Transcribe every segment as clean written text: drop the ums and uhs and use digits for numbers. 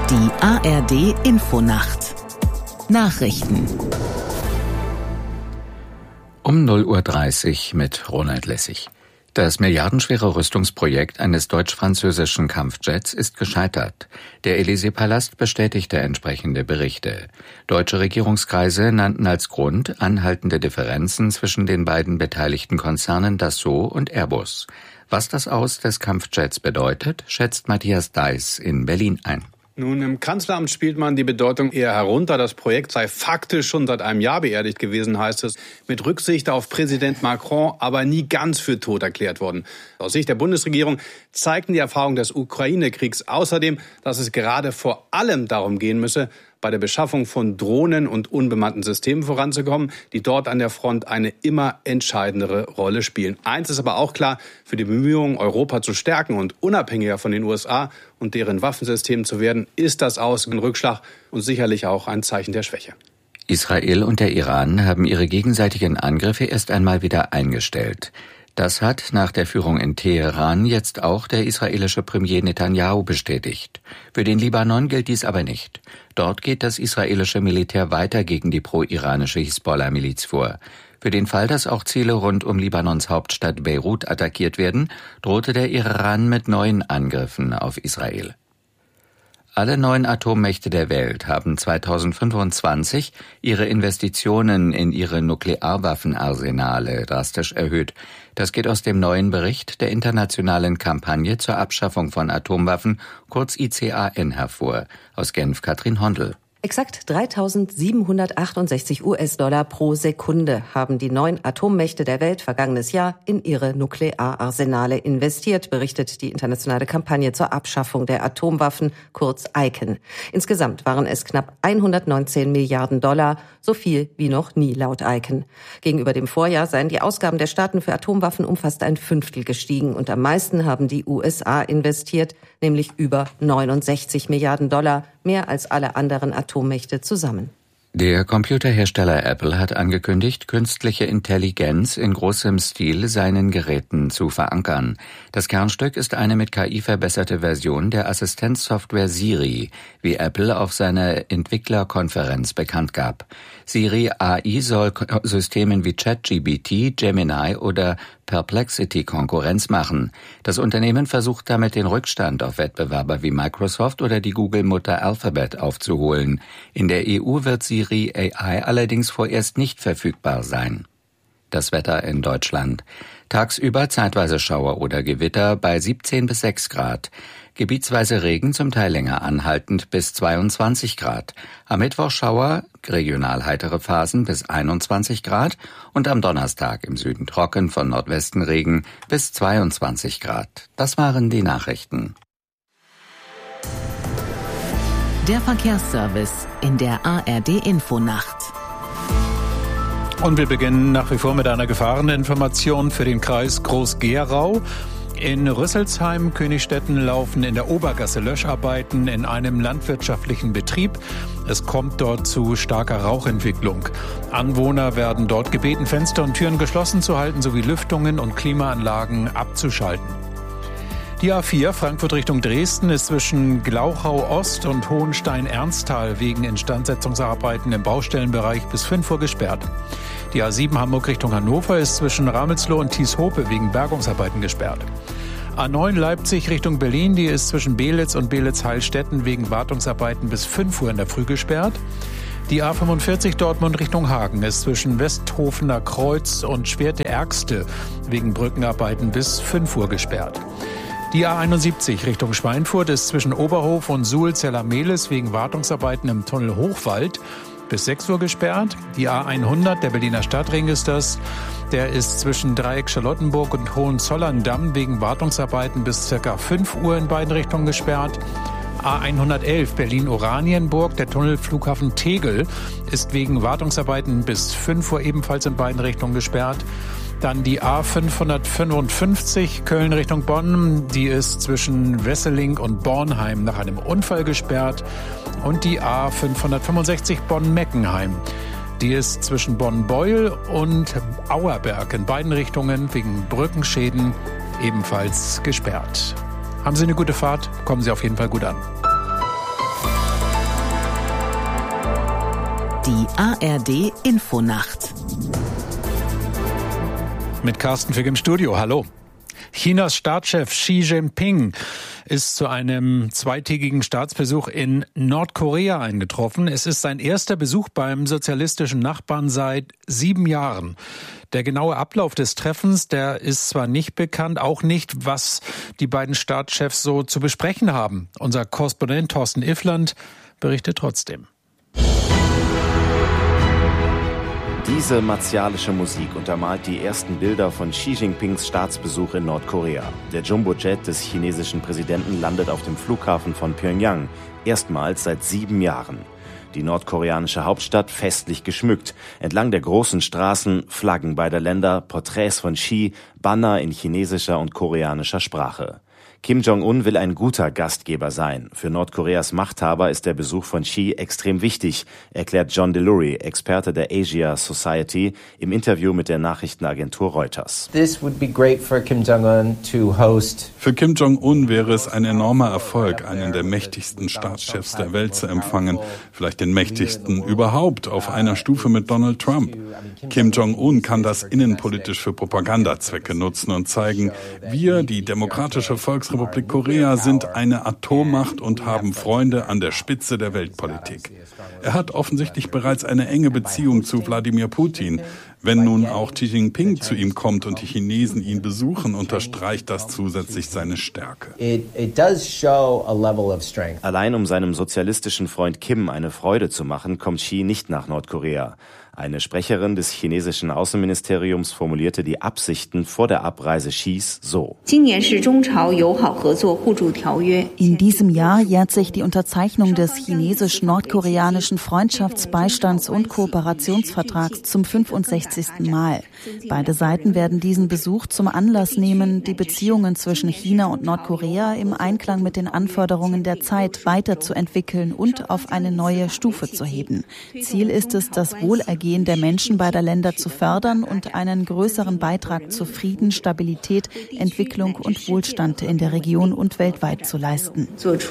Die ARD Infonacht Nachrichten um 0:30 Uhr mit Ronald Lessig. Das milliardenschwere Rüstungsprojekt eines deutsch-französischen Kampfjets ist gescheitert. Der Élysée-Palast bestätigte entsprechende Berichte. Deutsche Regierungskreise nannten als Grund anhaltende Differenzen zwischen den beiden beteiligten Konzernen Dassault und Airbus. Was das Aus des Kampfjets bedeutet, schätzt Matthias Deiß in Berlin ein. Nun, im Kanzleramt spielt man die Bedeutung eher herunter. Das Projekt sei faktisch schon seit einem Jahr beerdigt gewesen, heißt es. Mit Rücksicht auf Präsident Macron, aber nie ganz für tot erklärt worden. Aus Sicht der Bundesregierung zeigten die Erfahrungen des Ukraine-Kriegs außerdem, dass es gerade vor allem darum gehen müsse, bei der Beschaffung von Drohnen und unbemannten Systemen voranzukommen, die dort an der Front eine immer entscheidendere Rolle spielen. Eins ist aber auch klar: Für die Bemühungen, Europa zu stärken und unabhängiger von den USA und deren Waffensystemen zu werden, ist das Aus ein Rückschlag und sicherlich auch ein Zeichen der Schwäche. Israel und der Iran haben ihre gegenseitigen Angriffe erst einmal wieder eingestellt. Das hat nach der Führung in Teheran jetzt auch der israelische Premier Netanyahu bestätigt. Für den Libanon gilt dies aber nicht. Dort geht das israelische Militär weiter gegen die pro-iranische Hisbollah-Miliz vor. Für den Fall, dass auch Ziele rund um Libanons Hauptstadt Beirut attackiert werden, drohte der Iran mit neuen Angriffen auf Israel. Alle 9 Atommächte der Welt haben 2025 ihre Investitionen in ihre Nuklearwaffenarsenale drastisch erhöht. Das geht aus dem neuen Bericht der Internationalen Kampagne zur Abschaffung von Atomwaffen, kurz ICAN, hervor. Aus Genf Katrin Hondel. Exakt 3.768 US-Dollar pro Sekunde haben die 9 Atommächte der Welt vergangenes Jahr in ihre Nukleararsenale investiert, berichtet die internationale Kampagne zur Abschaffung der Atomwaffen, kurz ICAN. Insgesamt waren es knapp 119 Milliarden Dollar, so viel wie noch nie laut ICAN. Gegenüber dem Vorjahr seien die Ausgaben der Staaten für Atomwaffen um fast ein Fünftel gestiegen und am meisten haben die USA investiert, nämlich über 69 Milliarden Dollar, mehr als alle anderen Atommächte zusammen. Der Computerhersteller Apple hat angekündigt, künstliche Intelligenz in großem Stil seinen Geräten zu verankern. Das Kernstück ist eine mit KI verbesserte Version der Assistenzsoftware Siri, wie Apple auf seiner Entwicklerkonferenz bekannt gab. Siri AI soll Systemen wie ChatGPT, Gemini oder Perplexity Konkurrenz machen. Das Unternehmen versucht damit, den Rückstand auf Wettbewerber wie Microsoft oder die Google-Mutter Alphabet aufzuholen. In der EU wird Siri AI allerdings vorerst nicht verfügbar sein. Das Wetter in Deutschland. Tagsüber zeitweise Schauer oder Gewitter bei 17 bis 6 Grad. Gebietsweise Regen, zum Teil länger anhaltend, bis 22 Grad. Am Mittwoch Schauer, regional heitere Phasen bis 21 Grad und am Donnerstag im Süden trocken, von Nordwesten Regen bis 22 Grad. Das waren die Nachrichten. Der Verkehrsservice in der ARD Infonacht. Und wir beginnen nach wie vor mit einer Gefahreninformation für den Kreis Groß-Gerau. In Rüsselsheim, Königstetten laufen in der Obergasse Löscharbeiten in einem landwirtschaftlichen Betrieb. Es kommt dort zu starker Rauchentwicklung. Anwohner werden dort gebeten, Fenster und Türen geschlossen zu halten sowie Lüftungen und Klimaanlagen abzuschalten. Die A4 Frankfurt Richtung Dresden ist zwischen Glauchau Ost und Hohenstein-Ernsthal wegen Instandsetzungsarbeiten im Baustellenbereich bis 5 Uhr gesperrt. Die A7 Hamburg Richtung Hannover ist zwischen Ramelsloh und Thieshope wegen Bergungsarbeiten gesperrt. A9 Leipzig Richtung Berlin, die ist zwischen Belitz und Belitz-Heilstätten wegen Wartungsarbeiten bis 5 Uhr in der Früh gesperrt. Die A45 Dortmund Richtung Hagen ist zwischen Westhofener Kreuz und Schwerte-Ergste wegen Brückenarbeiten bis 5 Uhr gesperrt. Die A71 Richtung Schweinfurt ist zwischen Oberhof und Suhl-Zellermehlis wegen Wartungsarbeiten im Tunnel Hochwald bis 6 Uhr gesperrt. Die A100, der Berliner Stadtring ist das, der ist zwischen Dreieck Charlottenburg und Hohenzollern-Damm wegen Wartungsarbeiten bis ca. 5 Uhr in beiden Richtungen gesperrt. A111 Berlin-Oranienburg, der Tunnel Flughafen Tegel, ist wegen Wartungsarbeiten bis 5 Uhr ebenfalls in beiden Richtungen gesperrt. Dann die A555 Köln Richtung Bonn, die ist zwischen Wesseling und Bornheim nach einem Unfall gesperrt. Und die A565 Bonn-Meckenheim, die ist zwischen Bonn-Beuel und Auerberg in beiden Richtungen wegen Brückenschäden ebenfalls gesperrt. Haben Sie eine gute Fahrt? Kommen Sie auf jeden Fall gut an. Die ARD Infonacht. Mit Carsten Fick im Studio. Hallo. Chinas Staatschef Xi Jinping ist zu einem zweitägigen Staatsbesuch in Nordkorea eingetroffen. Es ist sein erster Besuch beim sozialistischen Nachbarn seit 7 Jahren. Der genaue Ablauf des Treffens, der ist zwar nicht bekannt, auch nicht, was die beiden Staatschefs so zu besprechen haben. Unser Korrespondent Thorsten Iffland berichtet trotzdem. Diese martialische Musik untermalt die ersten Bilder von Xi Jinpings Staatsbesuch in Nordkorea. Der Jumbojet des chinesischen Präsidenten landet auf dem Flughafen von Pyongyang, erstmals seit 7 Jahren. Die nordkoreanische Hauptstadt festlich geschmückt. Entlang der großen Straßen Flaggen beider Länder, Porträts von Xi, Banner in chinesischer und koreanischer Sprache. Kim Jong-un will ein guter Gastgeber sein. Für Nordkoreas Machthaber ist der Besuch von Xi extrem wichtig, erklärt John Delury, Experte der Asia Society, im Interview mit der Nachrichtenagentur Reuters. Für Kim Jong-un wäre es ein enormer Erfolg, einen der mächtigsten Staatschefs der Welt zu empfangen, vielleicht den mächtigsten überhaupt, auf einer Stufe mit Donald Trump. Kim Jong-un kann das innenpolitisch für Propagandazwecke nutzen und zeigen, wir, die Demokratische Volksrepublik Korea, sind eine Atommacht und haben Freunde an der Spitze der Weltpolitik. Er hat offensichtlich bereits eine enge Beziehung zu Wladimir Putin. Wenn nun auch Xi Jinping zu ihm kommt und die Chinesen ihn besuchen, unterstreicht das zusätzlich seine Stärke. Allein um seinem sozialistischen Freund Kim eine Freude zu machen, kommt Xi nicht nach Nordkorea. Eine Sprecherin des chinesischen Außenministeriums formulierte die Absichten vor der Abreise Xis so. In diesem Jahr jährt sich die Unterzeichnung des chinesisch-nordkoreanischen Freundschafts-, und Kooperationsvertrags zum 65. Mal. Beide Seiten werden diesen Besuch zum Anlass nehmen, die Beziehungen zwischen China und Nordkorea im Einklang mit den Anforderungen der Zeit weiterzuentwickeln und auf eine neue Stufe zu heben. Ziel ist es, das Wohlergehen der Menschen beider Länder zu fördern und einen größeren Beitrag zu Frieden, Stabilität, Entwicklung und Wohlstand in der Region und weltweit zu leisten.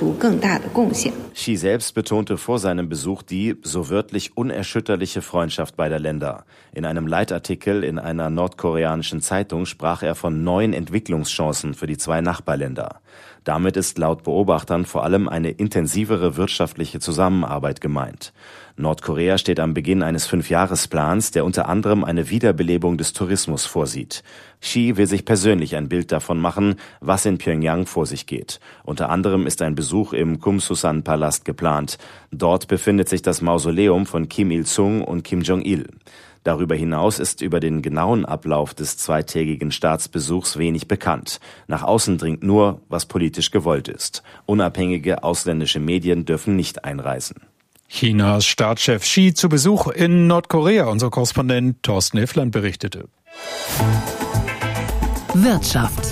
Xi selbst betonte vor seinem Besuch die, so wörtlich, unerschütterliche Freundschaft beider Länder. In einem Leitartikel in einer nordkoreanischen Zeitung sprach er von neuen Entwicklungschancen für die 2 Nachbarländer. Damit ist laut Beobachtern vor allem eine intensivere wirtschaftliche Zusammenarbeit gemeint. Nordkorea steht am Beginn eines 5-Jahresplans, der unter anderem eine Wiederbelebung des Tourismus vorsieht. Xi will sich persönlich ein Bild davon machen, was in Pyongyang vor sich geht. Unter anderem ist ein Besuch im Kumsusan-Palast geplant. Dort befindet sich das Mausoleum von Kim Il-sung und Kim Jong-il. Darüber hinaus ist über den genauen Ablauf des zweitägigen Staatsbesuchs wenig bekannt. Nach außen dringt nur, was politisch gewollt ist. Unabhängige ausländische Medien dürfen nicht einreisen. Chinas Staatschef Xi zu Besuch in Nordkorea. Unser Korrespondent Thorsten Iffland berichtete. Wirtschaft.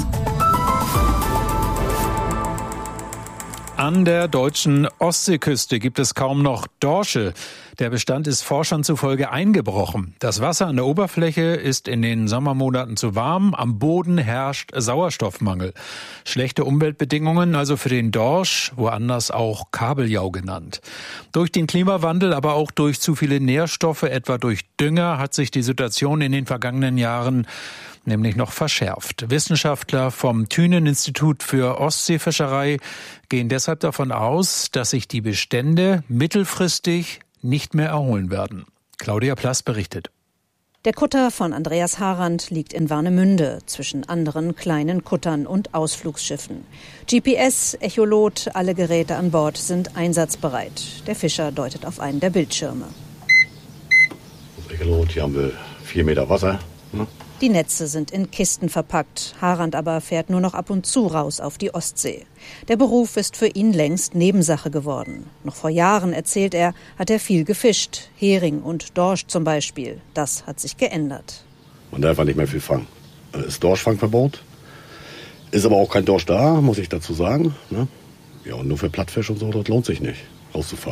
An der deutschen Ostseeküste gibt es kaum noch Dorsche. Der Bestand ist Forschern zufolge eingebrochen. Das Wasser an der Oberfläche ist in den Sommermonaten zu warm. Am Boden herrscht Sauerstoffmangel. Schlechte Umweltbedingungen also für den Dorsch, woanders auch Kabeljau genannt. Durch den Klimawandel, aber auch durch zu viele Nährstoffe, etwa durch Dünger, hat sich die Situation in den vergangenen Jahren nämlich noch verschärft. Wissenschaftler vom Thünen-Institut für Ostseefischerei gehen deshalb davon aus, dass sich die Bestände mittelfristig nicht mehr erholen werden. Claudia Plass berichtet. Der Kutter von Andreas Harand liegt in Warnemünde zwischen anderen kleinen Kuttern und Ausflugsschiffen. GPS, Echolot, alle Geräte an Bord sind einsatzbereit. Der Fischer deutet auf einen der Bildschirme. Das Echolot, hier haben wir 4 Meter Wasser. Die Netze sind in Kisten verpackt. Harand aber fährt nur noch ab und zu raus auf die Ostsee. Der Beruf ist für ihn längst Nebensache geworden. Noch vor Jahren, erzählt er, hat er viel gefischt. Hering und Dorsch zum Beispiel. Das hat sich geändert. Man darf nicht mehr viel fangen. Es ist Dorschfangverbot. Ist aber auch kein Dorsch da, muss ich dazu sagen. Ja, und nur für Plattfisch und so, das lohnt sich nicht, rauszufahren.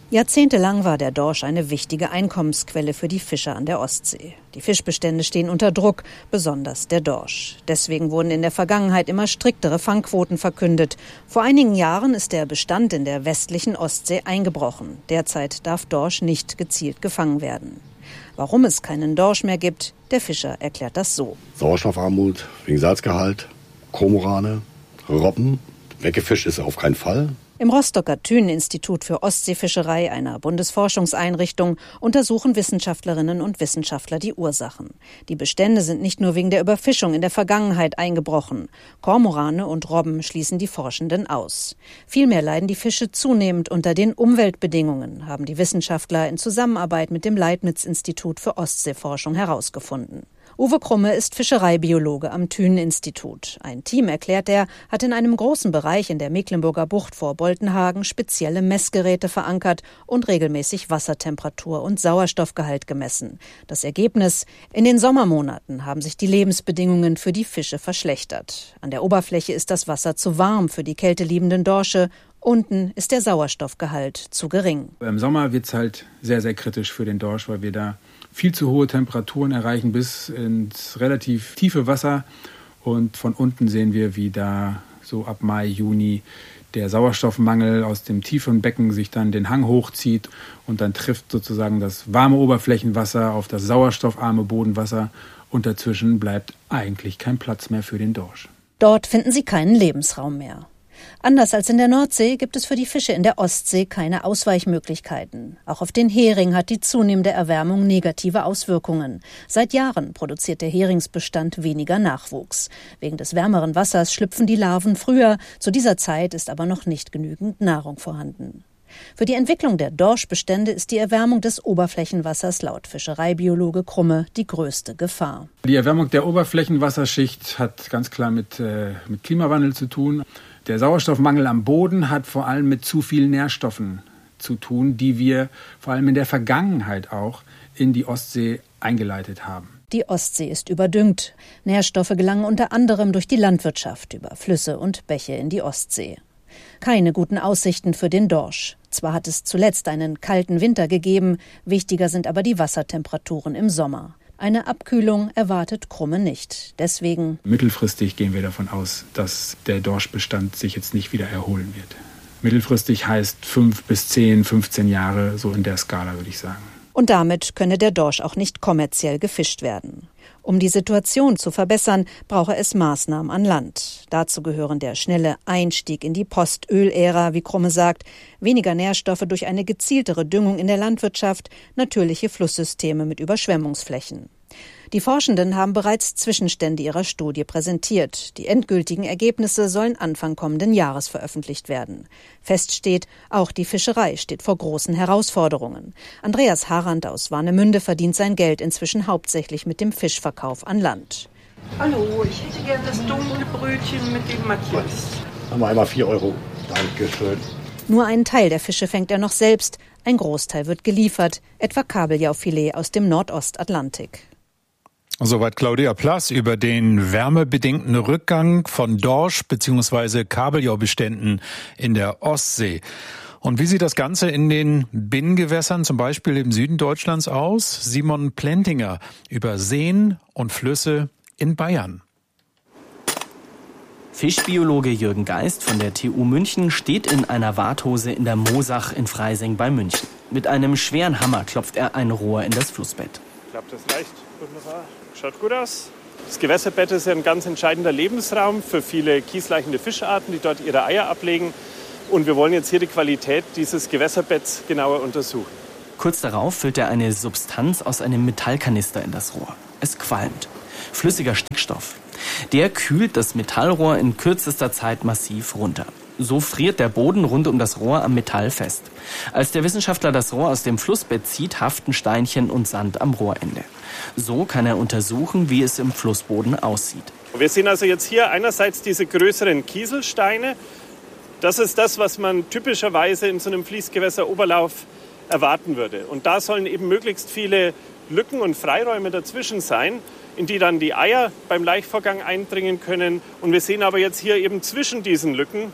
Jahrzehntelang war der Dorsch eine wichtige Einkommensquelle für die Fischer an der Ostsee. Die Fischbestände stehen unter Druck, besonders der Dorsch. Deswegen wurden in der Vergangenheit immer striktere Fangquoten verkündet. Vor einigen Jahren ist der Bestand in der westlichen Ostsee eingebrochen. Derzeit darf Dorsch nicht gezielt gefangen werden. Warum es keinen Dorsch mehr gibt, der Fischer erklärt das so. Sauerstoffarmut wegen Salzgehalt, Kormorane, Robben. Weggefischt ist er auf keinen Fall. Im Rostocker Thünen-Institut für Ostseefischerei, einer Bundesforschungseinrichtung, untersuchen Wissenschaftlerinnen und Wissenschaftler die Ursachen. Die Bestände sind nicht nur wegen der Überfischung in der Vergangenheit eingebrochen. Kormorane und Robben schließen die Forschenden aus. Vielmehr leiden die Fische zunehmend unter den Umweltbedingungen, haben die Wissenschaftler in Zusammenarbeit mit dem Leibniz-Institut für Ostseeforschung herausgefunden. Uwe Krumme ist Fischereibiologe am Thünen-Institut. Ein Team, erklärt er, hat in einem großen Bereich in der Mecklenburger Bucht vor Boltenhagen spezielle Messgeräte verankert und regelmäßig Wassertemperatur und Sauerstoffgehalt gemessen. Das Ergebnis: In den Sommermonaten haben sich die Lebensbedingungen für die Fische verschlechtert. An der Oberfläche ist das Wasser zu warm für die kälteliebenden Dorsche. Unten ist der Sauerstoffgehalt zu gering. Im Sommer wird es halt sehr, sehr kritisch für den Dorsch, weil wir da viel zu hohe Temperaturen erreichen bis ins relativ tiefe Wasser. Und von unten sehen wir, wie da so ab Mai, Juni der Sauerstoffmangel aus dem tieferen Becken sich dann den Hang hochzieht. Und dann trifft sozusagen das warme Oberflächenwasser auf das sauerstoffarme Bodenwasser. Und dazwischen bleibt eigentlich kein Platz mehr für den Dorsch. Dort finden sie keinen Lebensraum mehr. Anders als in der Nordsee gibt es für die Fische in der Ostsee keine Ausweichmöglichkeiten. Auch auf den Hering hat die zunehmende Erwärmung negative Auswirkungen. Seit Jahren produziert der Heringsbestand weniger Nachwuchs. Wegen des wärmeren Wassers schlüpfen die Larven früher. Zu dieser Zeit ist aber noch nicht genügend Nahrung vorhanden. Für die Entwicklung der Dorschbestände ist die Erwärmung des Oberflächenwassers laut Fischereibiologe Krumme die größte Gefahr. Die Erwärmung der Oberflächenwasserschicht hat ganz klar mit Klimawandel zu tun. Der Sauerstoffmangel am Boden hat vor allem mit zu vielen Nährstoffen zu tun, die wir vor allem in der Vergangenheit auch in die Ostsee eingeleitet haben. Die Ostsee ist überdüngt. Nährstoffe gelangen unter anderem durch die Landwirtschaft über Flüsse und Bäche in die Ostsee. Keine guten Aussichten für den Dorsch. Zwar hat es zuletzt einen kalten Winter gegeben, wichtiger sind aber die Wassertemperaturen im Sommer. Eine Abkühlung erwartet Krumme nicht. Deswegen: Mittelfristig gehen wir davon aus, dass der Dorschbestand sich jetzt nicht wieder erholen wird. Mittelfristig heißt 5 bis 10, 15 Jahre, so in der Skala, würde ich sagen. Und damit könne der Dorsch auch nicht kommerziell gefischt werden. Um die Situation zu verbessern, brauche es Maßnahmen an Land. Dazu gehören der schnelle Einstieg in die Postöl-Ära, wie Krumme sagt, weniger Nährstoffe durch eine gezieltere Düngung in der Landwirtschaft, natürliche Flusssysteme mit Überschwemmungsflächen. Die Forschenden haben bereits Zwischenstände ihrer Studie präsentiert. Die endgültigen Ergebnisse sollen Anfang kommenden Jahres veröffentlicht werden. Fest steht, auch die Fischerei steht vor großen Herausforderungen. Andreas Harand aus Warnemünde verdient sein Geld inzwischen hauptsächlich mit dem Fischverkauf an Land. Hallo, ich hätte gern das dunkle Brötchen mit dem Matthias. Haben wir einmal 4 Euro. Dankeschön. Nur einen Teil der Fische fängt er noch selbst. Ein Großteil wird geliefert, etwa Kabeljaufilet aus dem Nordostatlantik. Soweit Claudia Plass über den wärmebedingten Rückgang von Dorsch bzw. Kabeljaubeständen in der Ostsee. Und wie sieht das Ganze in den Binnengewässern, zum Beispiel im Süden Deutschlands, aus? Simon Plentinger über Seen und Flüsse in Bayern. Fischbiologe Jürgen Geist von der TU München steht in einer Warthose in der Moosach in Freising bei München. Mit einem schweren Hammer klopft er ein Rohr in das Flussbett. Ich glaube, das reicht. Wunderbar. Schaut gut aus. Das Gewässerbett ist ein ganz entscheidender Lebensraum für viele kiesleichende Fischarten, die dort ihre Eier ablegen. Und wir wollen jetzt hier die Qualität dieses Gewässerbetts genauer untersuchen. Kurz darauf füllt er eine Substanz aus einem Metallkanister in das Rohr. Es qualmt. Flüssiger Stickstoff. Der kühlt das Metallrohr in kürzester Zeit massiv runter. So friert der Boden rund um das Rohr am Metall fest. Als der Wissenschaftler das Rohr aus dem Flussbett zieht, haften Steinchen und Sand am Rohrende. So kann er untersuchen, wie es im Flussboden aussieht. Wir sehen also jetzt hier einerseits diese größeren Kieselsteine. Das ist das, was man typischerweise in so einem Fließgewässeroberlauf erwarten würde. Und da sollen eben möglichst viele Lücken und Freiräume dazwischen sein, in die dann die Eier beim Laichvorgang eindringen können. Und wir sehen aber jetzt hier eben zwischen diesen Lücken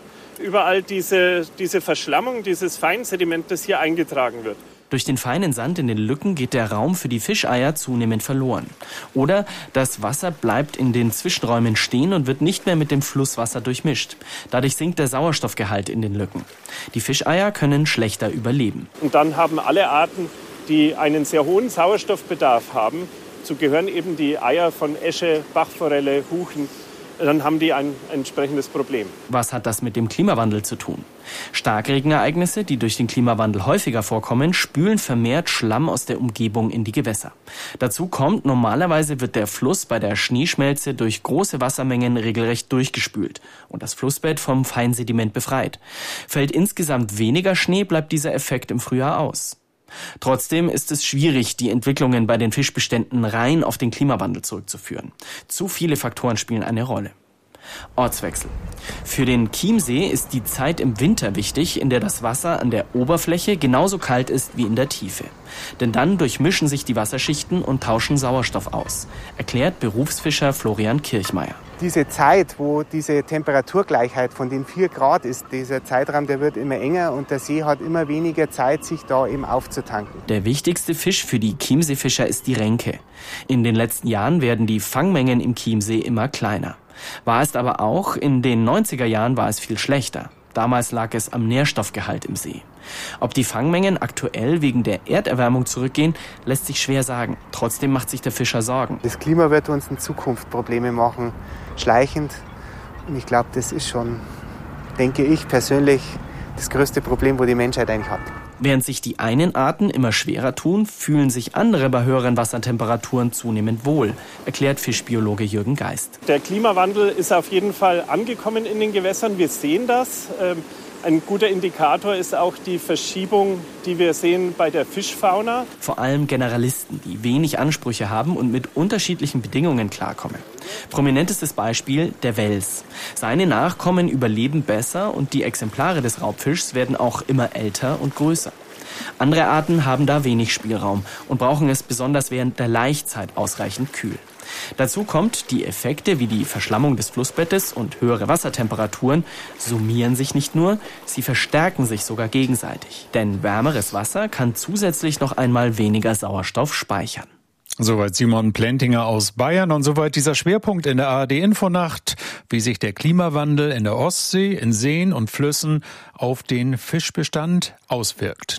überall diese Verschlammung, dieses Feinsediment, das hier eingetragen wird. Durch den feinen Sand in den Lücken geht der Raum für die Fischeier zunehmend verloren. Oder das Wasser bleibt in den Zwischenräumen stehen und wird nicht mehr mit dem Flusswasser durchmischt. Dadurch sinkt der Sauerstoffgehalt in den Lücken. Die Fischeier können schlechter überleben. Und dann haben alle Arten, die einen sehr hohen Sauerstoffbedarf haben, dazu gehören eben die Eier von Esche, Bachforelle, Huchen, dann haben die ein entsprechendes Problem. Was hat das mit dem Klimawandel zu tun? Starkregenereignisse, die durch den Klimawandel häufiger vorkommen, spülen vermehrt Schlamm aus der Umgebung in die Gewässer. Dazu kommt, normalerweise wird der Fluss bei der Schneeschmelze durch große Wassermengen regelrecht durchgespült und das Flussbett vom Feinsediment befreit. Fällt insgesamt weniger Schnee, bleibt dieser Effekt im Frühjahr aus. Trotzdem ist es schwierig, die Entwicklungen bei den Fischbeständen rein auf den Klimawandel zurückzuführen. Zu viele Faktoren spielen eine Rolle. Ortswechsel. Für den Chiemsee ist die Zeit im Winter wichtig, in der das Wasser an der Oberfläche genauso kalt ist wie in der Tiefe. Denn dann durchmischen sich die Wasserschichten und tauschen Sauerstoff aus, erklärt Berufsfischer Florian Kirchmeier. Diese Zeit, wo diese Temperaturgleichheit von den 4 Grad ist, dieser Zeitraum, der wird immer enger und der See hat immer weniger Zeit, sich da eben aufzutanken. Der wichtigste Fisch für die Chiemseefischer ist die Renke. In den letzten Jahren werden die Fangmengen im Chiemsee immer kleiner. War es aber auch, in den 90er Jahren war es viel schlechter. Damals lag es am Nährstoffgehalt im See. Ob die Fangmengen aktuell wegen der Erderwärmung zurückgehen, lässt sich schwer sagen. Trotzdem macht sich der Fischer Sorgen. Das Klima wird uns in Zukunft Probleme machen, schleichend. Und ich glaube, das ist schon, denke ich persönlich, das größte Problem, wo die Menschheit eigentlich hat. Während sich die einen Arten immer schwerer tun, fühlen sich andere bei höheren Wassertemperaturen zunehmend wohl, erklärt Fischbiologe Jürgen Geist. Der Klimawandel ist auf jeden Fall angekommen in den Gewässern. Wir sehen das. Ein guter Indikator ist auch die Verschiebung, die wir sehen bei der Fischfauna. Vor allem Generalisten, die wenig Ansprüche haben und mit unterschiedlichen Bedingungen klarkommen. Prominentestes Beispiel der Wels. Seine Nachkommen überleben besser und die Exemplare des Raubfischs werden auch immer älter und größer. Andere Arten haben da wenig Spielraum und brauchen es besonders während der Laichzeit ausreichend kühl. Dazu kommt, die Effekte wie die Verschlammung des Flussbettes und höhere Wassertemperaturen summieren sich nicht nur, sie verstärken sich sogar gegenseitig. Denn wärmeres Wasser kann zusätzlich noch einmal weniger Sauerstoff speichern. Soweit Simon Plentinger aus Bayern und soweit dieser Schwerpunkt in der ARD-Infonacht, wie sich der Klimawandel in der Ostsee, in Seen und Flüssen auf den Fischbestand auswirkt.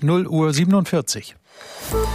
0:47 Uhr.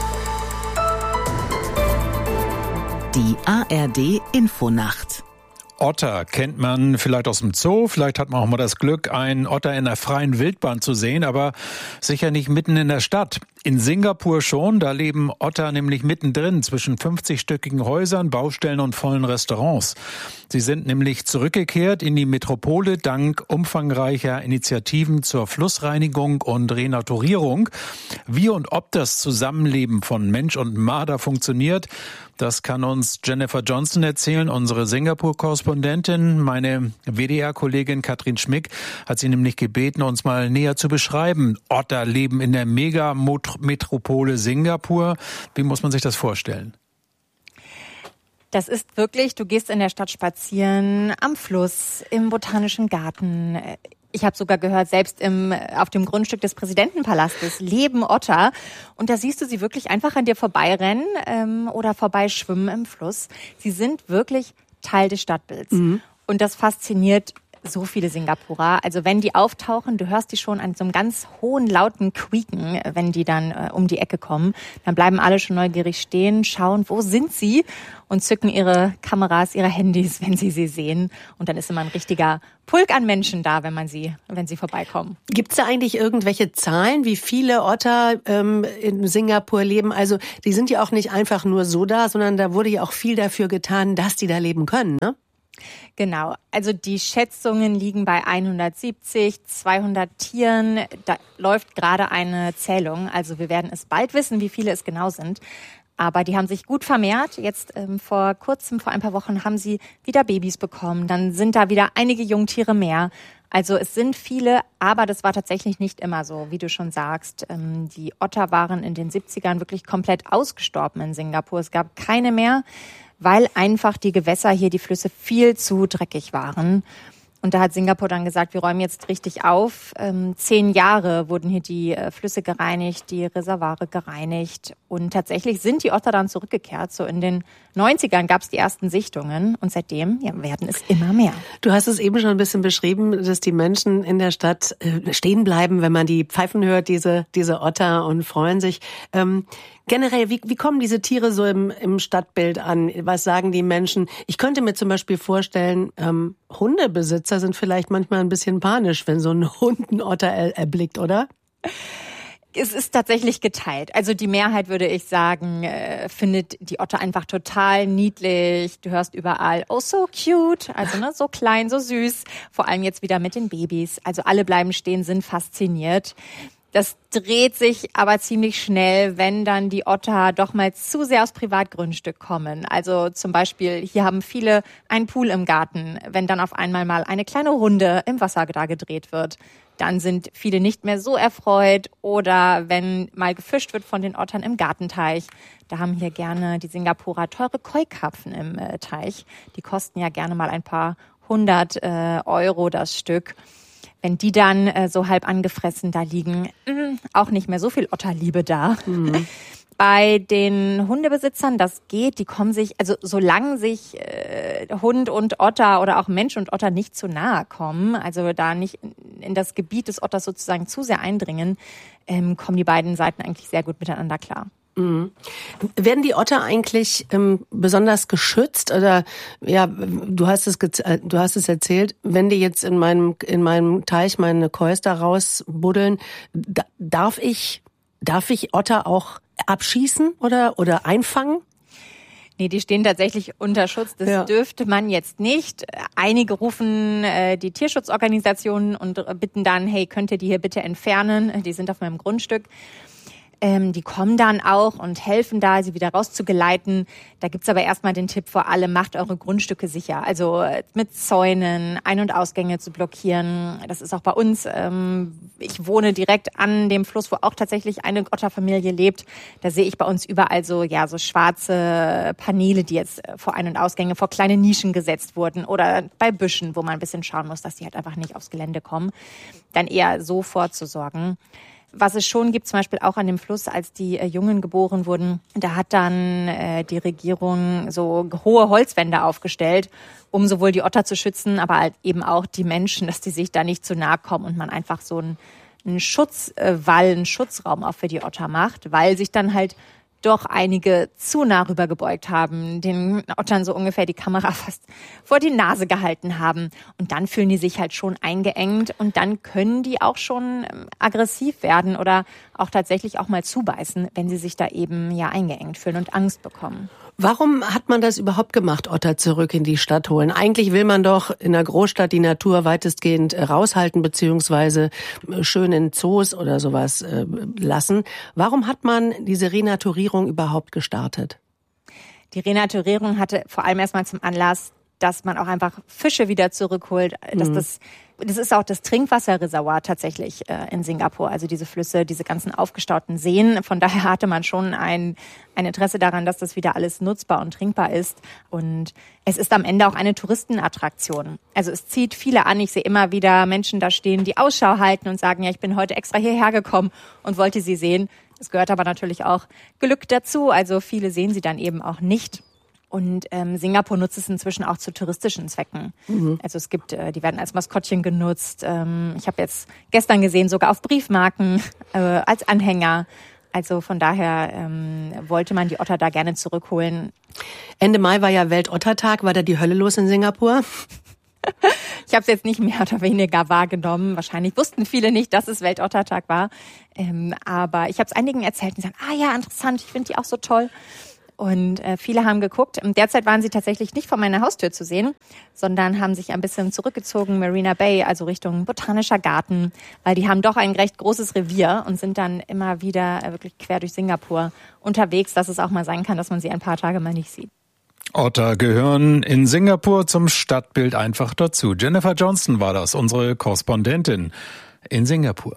Die ARD-Infonacht. Otter kennt man vielleicht aus dem Zoo, vielleicht hat man auch mal das Glück, einen Otter in der freien Wildbahn zu sehen, aber sicher nicht mitten in der Stadt. In Singapur schon, da leben Otter nämlich mittendrin zwischen 50-stöckigen Häusern, Baustellen und vollen Restaurants. Sie sind nämlich zurückgekehrt in die Metropole dank umfangreicher Initiativen zur Flussreinigung und Renaturierung. Wie und ob das Zusammenleben von Mensch und Marder funktioniert, das kann uns Jennifer Johnson erzählen, unsere Singapur-Korrespondentin. Meine WDR-Kollegin Katrin Schmick hat sie nämlich gebeten, uns mal näher zu beschreiben. Otter leben in der Megametropole Singapur. Wie muss man sich das vorstellen? Das ist wirklich, du gehst in der Stadt spazieren, am Fluss, im Botanischen Garten. Ich habe sogar gehört, selbst auf dem Grundstück des Präsidentenpalastes leben Otter. Und da siehst du sie wirklich einfach an dir vorbeirennen oder vorbeischwimmen im Fluss. Sie sind wirklich Teil des Stadtbilds. Mhm. Und das fasziniert so viele Singapurer. Also wenn die auftauchen, du hörst die schon an so einem ganz hohen, lauten Quieken, wenn die dann um die Ecke kommen. Dann bleiben alle schon neugierig stehen, schauen, wo sind sie? Und zücken ihre Kameras, ihre Handys, wenn sie sehen. Und dann ist immer ein richtiger Pulk an Menschen da, wenn sie vorbeikommen. Gibt es da eigentlich irgendwelche Zahlen, wie viele Otter in Singapur leben? Also die sind ja auch nicht einfach nur so da, sondern da wurde ja auch viel dafür getan, dass die da leben können, ne? Genau, also die Schätzungen liegen bei 170, 200 Tieren. Da läuft gerade eine Zählung. Also wir werden es bald wissen, wie viele es genau sind. Aber die haben sich gut vermehrt. Jetzt vor ein paar Wochen, haben sie wieder Babys bekommen. Dann sind da wieder einige Jungtiere mehr. Also es sind viele, aber das war tatsächlich nicht immer so, wie du schon sagst. Die Otter waren in den 70ern wirklich komplett ausgestorben in Singapur. Es gab keine mehr, weil einfach die Gewässer hier, die Flüsse viel zu dreckig waren. Und da hat Singapur dann gesagt, wir räumen jetzt richtig auf. 10 Jahre wurden hier die Flüsse gereinigt, die Reservoire gereinigt. Und tatsächlich sind die Otter dann zurückgekehrt. So in den 90ern gab es die ersten Sichtungen. Und seitdem werden es immer mehr. Du hast es eben schon ein bisschen beschrieben, dass die Menschen in der Stadt stehen bleiben, wenn man die pfeifen hört, diese Otter, und freuen sich. Generell, wie kommen diese Tiere so im Stadtbild an? Was sagen die Menschen? Ich könnte mir zum Beispiel vorstellen, Hundebesitzer sind vielleicht manchmal ein bisschen panisch, wenn so ein Hund einen Otter erblickt, oder? Es ist tatsächlich geteilt. Also die Mehrheit, würde ich sagen, findet die Otter einfach total niedlich. Du hörst überall, oh, so cute. Also so klein, so süß. Vor allem jetzt wieder mit den Babys. Also alle bleiben stehen, sind fasziniert. Das dreht sich aber ziemlich schnell, wenn dann die Otter doch mal zu sehr aufs Privatgrundstück kommen. Also zum Beispiel, hier haben viele einen Pool im Garten. Wenn dann auf einmal mal eine kleine Runde im Wasser da gedreht wird, dann sind viele nicht mehr so erfreut. Oder wenn mal gefischt wird von den Ottern im Gartenteich, da haben hier gerne die Singapurer teure Koi-Karpfen im Teich. Die kosten ja gerne mal ein paar 100 Euro das Stück. Wenn die dann so halb angefressen da liegen, auch nicht mehr so viel Otterliebe da. Mhm. Bei den Hundebesitzern, das geht, die kommen sich, also solange sich Hund und Otter oder auch Mensch und Otter nicht zu nahe kommen, also da nicht in das Gebiet des Otters sozusagen zu sehr eindringen, kommen die beiden Seiten eigentlich sehr gut miteinander klar. Mhm. Werden die Otter eigentlich besonders geschützt? Oder ja, du hast es erzählt, wenn die jetzt in meinem Teich meine Kois da rausbuddeln, darf ich Otter auch abschießen oder einfangen? Nee, die stehen tatsächlich unter Schutz. Das dürfte man jetzt nicht. Einige rufen die Tierschutzorganisationen und bitten dann, hey, könnt ihr die hier bitte entfernen? Die sind auf meinem Grundstück. Die kommen dann auch und helfen da, sie wieder rauszugeleiten. Da gibt's aber erstmal den Tipp vor allem, macht eure Grundstücke sicher. Also mit Zäunen, Ein- und Ausgänge zu blockieren. Das ist auch bei uns. Ich wohne direkt an dem Fluss, wo auch tatsächlich eine Otterfamilie lebt. Da sehe ich bei uns überall so schwarze Paneele, die jetzt vor Ein- und Ausgänge, vor kleine Nischen gesetzt wurden. Oder bei Büschen, wo man ein bisschen schauen muss, dass die halt einfach nicht aufs Gelände kommen. Dann eher so vorzusorgen. Was es schon gibt, zum Beispiel auch an dem Fluss, als die Jungen geboren wurden, da hat dann die Regierung so hohe Holzwände aufgestellt, um sowohl die Otter zu schützen, aber halt eben auch die Menschen, dass die sich da nicht zu nahe kommen und man einfach so einen Schutzwall, einen Schutzraum auch für die Otter macht, weil sich dann halt doch einige zu nah rüber gebeugt haben, den Ottern so ungefähr die Kamera fast vor die Nase gehalten haben. Und dann fühlen die sich halt schon eingeengt und dann können die auch schon aggressiv werden oder auch tatsächlich auch mal zubeißen, wenn sie sich da eben eingeengt fühlen und Angst bekommen. Warum hat man das überhaupt gemacht, Otter zurück in die Stadt holen? Eigentlich will man doch in der Großstadt die Natur weitestgehend raushalten, beziehungsweise schön in Zoos oder sowas lassen. Warum hat man diese Renaturierung überhaupt gestartet? Die Renaturierung hatte vor allem erstmal zum Anlass, dass man auch einfach Fische wieder zurückholt. Das ist auch das Trinkwasserreservoir tatsächlich in Singapur. Also diese Flüsse, diese ganzen aufgestauten Seen. Von daher hatte man schon ein Interesse daran, dass das wieder alles nutzbar und trinkbar ist. Und es ist am Ende auch eine Touristenattraktion. Also es zieht viele an. Ich sehe immer wieder Menschen da stehen, die Ausschau halten und sagen, ja, ich bin heute extra hierher gekommen und wollte sie sehen. Es gehört aber natürlich auch Glück dazu. Also viele sehen sie dann eben auch nicht. Und Singapur nutzt es inzwischen auch zu touristischen Zwecken. Mhm. Also es gibt, die werden als Maskottchen genutzt. Ich habe jetzt gestern gesehen, sogar auf Briefmarken als Anhänger. Also von daher wollte man die Otter da gerne zurückholen. Ende Mai war ja Weltottertag. War da die Hölle los in Singapur? Ich habe es jetzt nicht mehr oder weniger wahrgenommen. Wahrscheinlich wussten viele nicht, dass es Weltottertag war. Aber ich habe es einigen erzählt und gesagt, interessant, ich finde die auch so toll. Und viele haben geguckt. Derzeit waren sie tatsächlich nicht vor meiner Haustür zu sehen, sondern haben sich ein bisschen zurückgezogen, Marina Bay, also Richtung Botanischer Garten, weil die haben doch ein recht großes Revier und sind dann immer wieder wirklich quer durch Singapur unterwegs, dass es auch mal sein kann, dass man sie ein paar Tage mal nicht sieht. Otter gehören in Singapur zum Stadtbild einfach dazu. Jennifer Johnston war das, unsere Korrespondentin in Singapur.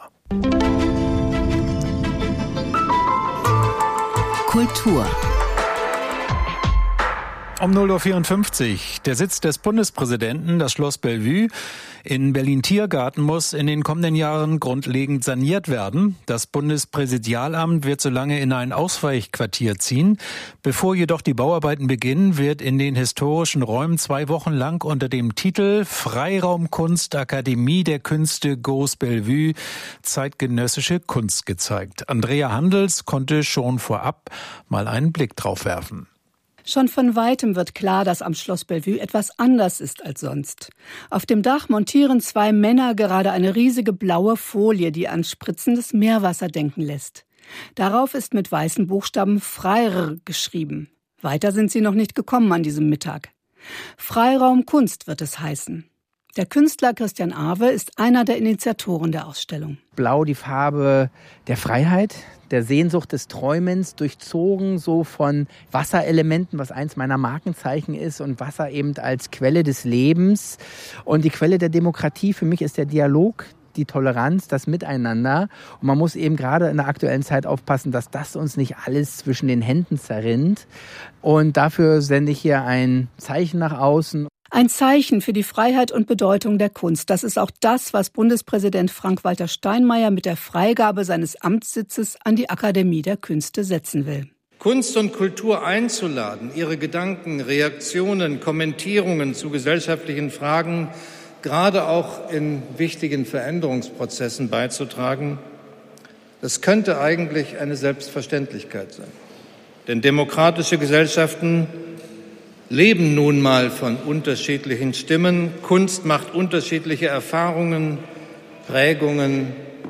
Kultur. Um 0:54 Uhr. Der Sitz des Bundespräsidenten, das Schloss Bellevue in Berlin-Tiergarten, muss in den kommenden Jahren grundlegend saniert werden. Das Bundespräsidialamt wird so lange in ein Ausweichquartier ziehen. Bevor jedoch die Bauarbeiten beginnen, wird in den historischen Räumen 2 Wochen lang unter dem Titel Freiraum Kunst Akademie der Künste Groß Bellevue zeitgenössische Kunst gezeigt. Andrea Handels konnte schon vorab mal einen Blick drauf werfen. Schon von Weitem wird klar, dass am Schloss Bellevue etwas anders ist als sonst. Auf dem Dach montieren 2 Männer gerade eine riesige blaue Folie, die an spritzendes Meerwasser denken lässt. Darauf ist mit weißen Buchstaben Freir geschrieben. Weiter sind sie noch nicht gekommen an diesem Mittag. Freiraum Kunst wird es heißen. Der Künstler Christian Awe ist einer der Initiatoren der Ausstellung. Blau, die Farbe der Freiheit, der Sehnsucht des Träumens, durchzogen so von Wasserelementen, was eins meiner Markenzeichen ist, und Wasser eben als Quelle des Lebens und die Quelle der Demokratie. Für mich ist der Dialog, die Toleranz, das Miteinander. Und man muss eben gerade in der aktuellen Zeit aufpassen, dass das uns nicht alles zwischen den Händen zerrinnt. Und dafür sende ich hier ein Zeichen nach außen. Ein Zeichen für die Freiheit und Bedeutung der Kunst. Das ist auch das, was Bundespräsident Frank-Walter Steinmeier mit der Freigabe seines Amtssitzes an die Akademie der Künste setzen will. Kunst und Kultur einzuladen, ihre Gedanken, Reaktionen, Kommentierungen zu gesellschaftlichen Fragen, gerade auch in wichtigen Veränderungsprozessen beizutragen, das könnte eigentlich eine Selbstverständlichkeit sein. Denn demokratische Gesellschaften leben nun mal von unterschiedlichen Stimmen. Kunst macht unterschiedliche Erfahrungen, Prägungen,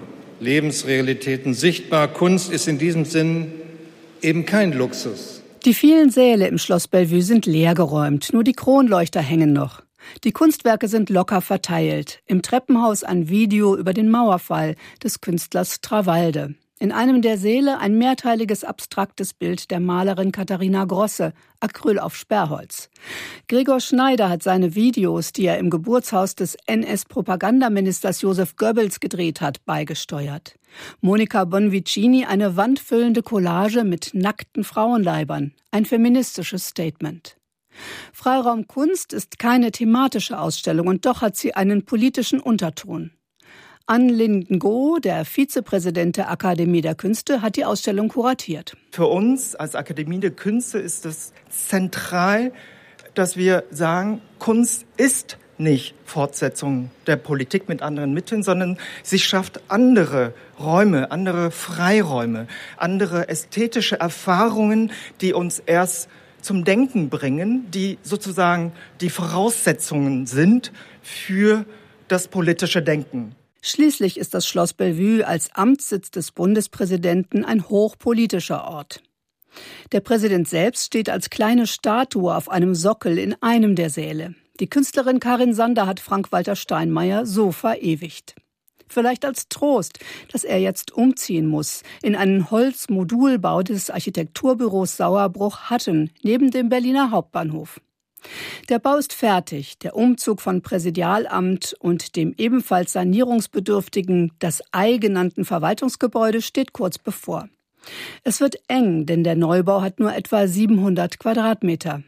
Lebensrealitäten sichtbar. Kunst ist in diesem Sinn eben kein Luxus. Die vielen Säle im Schloss Bellevue sind leergeräumt, nur die Kronleuchter hängen noch. Die Kunstwerke sind locker verteilt. Im Treppenhaus ein Video über den Mauerfall des Künstlers Travalde. In einem der Säle ein mehrteiliges abstraktes Bild der Malerin Katharina Grosse, Acryl auf Sperrholz. Gregor Schneider hat seine Videos, die er im Geburtshaus des NS-Propagandaministers Josef Goebbels gedreht hat, beigesteuert. Monica Bonvicini eine wandfüllende Collage mit nackten Frauenleibern, ein feministisches Statement. Freiraum Kunst ist keine thematische Ausstellung und doch hat sie einen politischen Unterton. Anne Linden-Goh, der Vizepräsident der Akademie der Künste, hat die Ausstellung kuratiert. Für uns als Akademie der Künste ist es zentral, dass wir sagen, Kunst ist nicht Fortsetzung der Politik mit anderen Mitteln, sondern sie schafft andere Räume, andere Freiräume, andere ästhetische Erfahrungen, die uns erst zum Denken bringen, die sozusagen die Voraussetzungen sind für das politische Denken. Schließlich ist das Schloss Bellevue als Amtssitz des Bundespräsidenten ein hochpolitischer Ort. Der Präsident selbst steht als kleine Statue auf einem Sockel in einem der Säle. Die Künstlerin Karin Sander hat Frank-Walter Steinmeier so verewigt. Vielleicht als Trost, dass er jetzt umziehen muss in einen Holzmodulbau des Architekturbüros Sauerbruch-Hatten neben dem Berliner Hauptbahnhof. Der Bau ist fertig. Der Umzug von Präsidialamt und dem ebenfalls sanierungsbedürftigen, das Ei genannten Verwaltungsgebäude steht kurz bevor. Es wird eng, denn der Neubau hat nur etwa 700 Quadratmeter.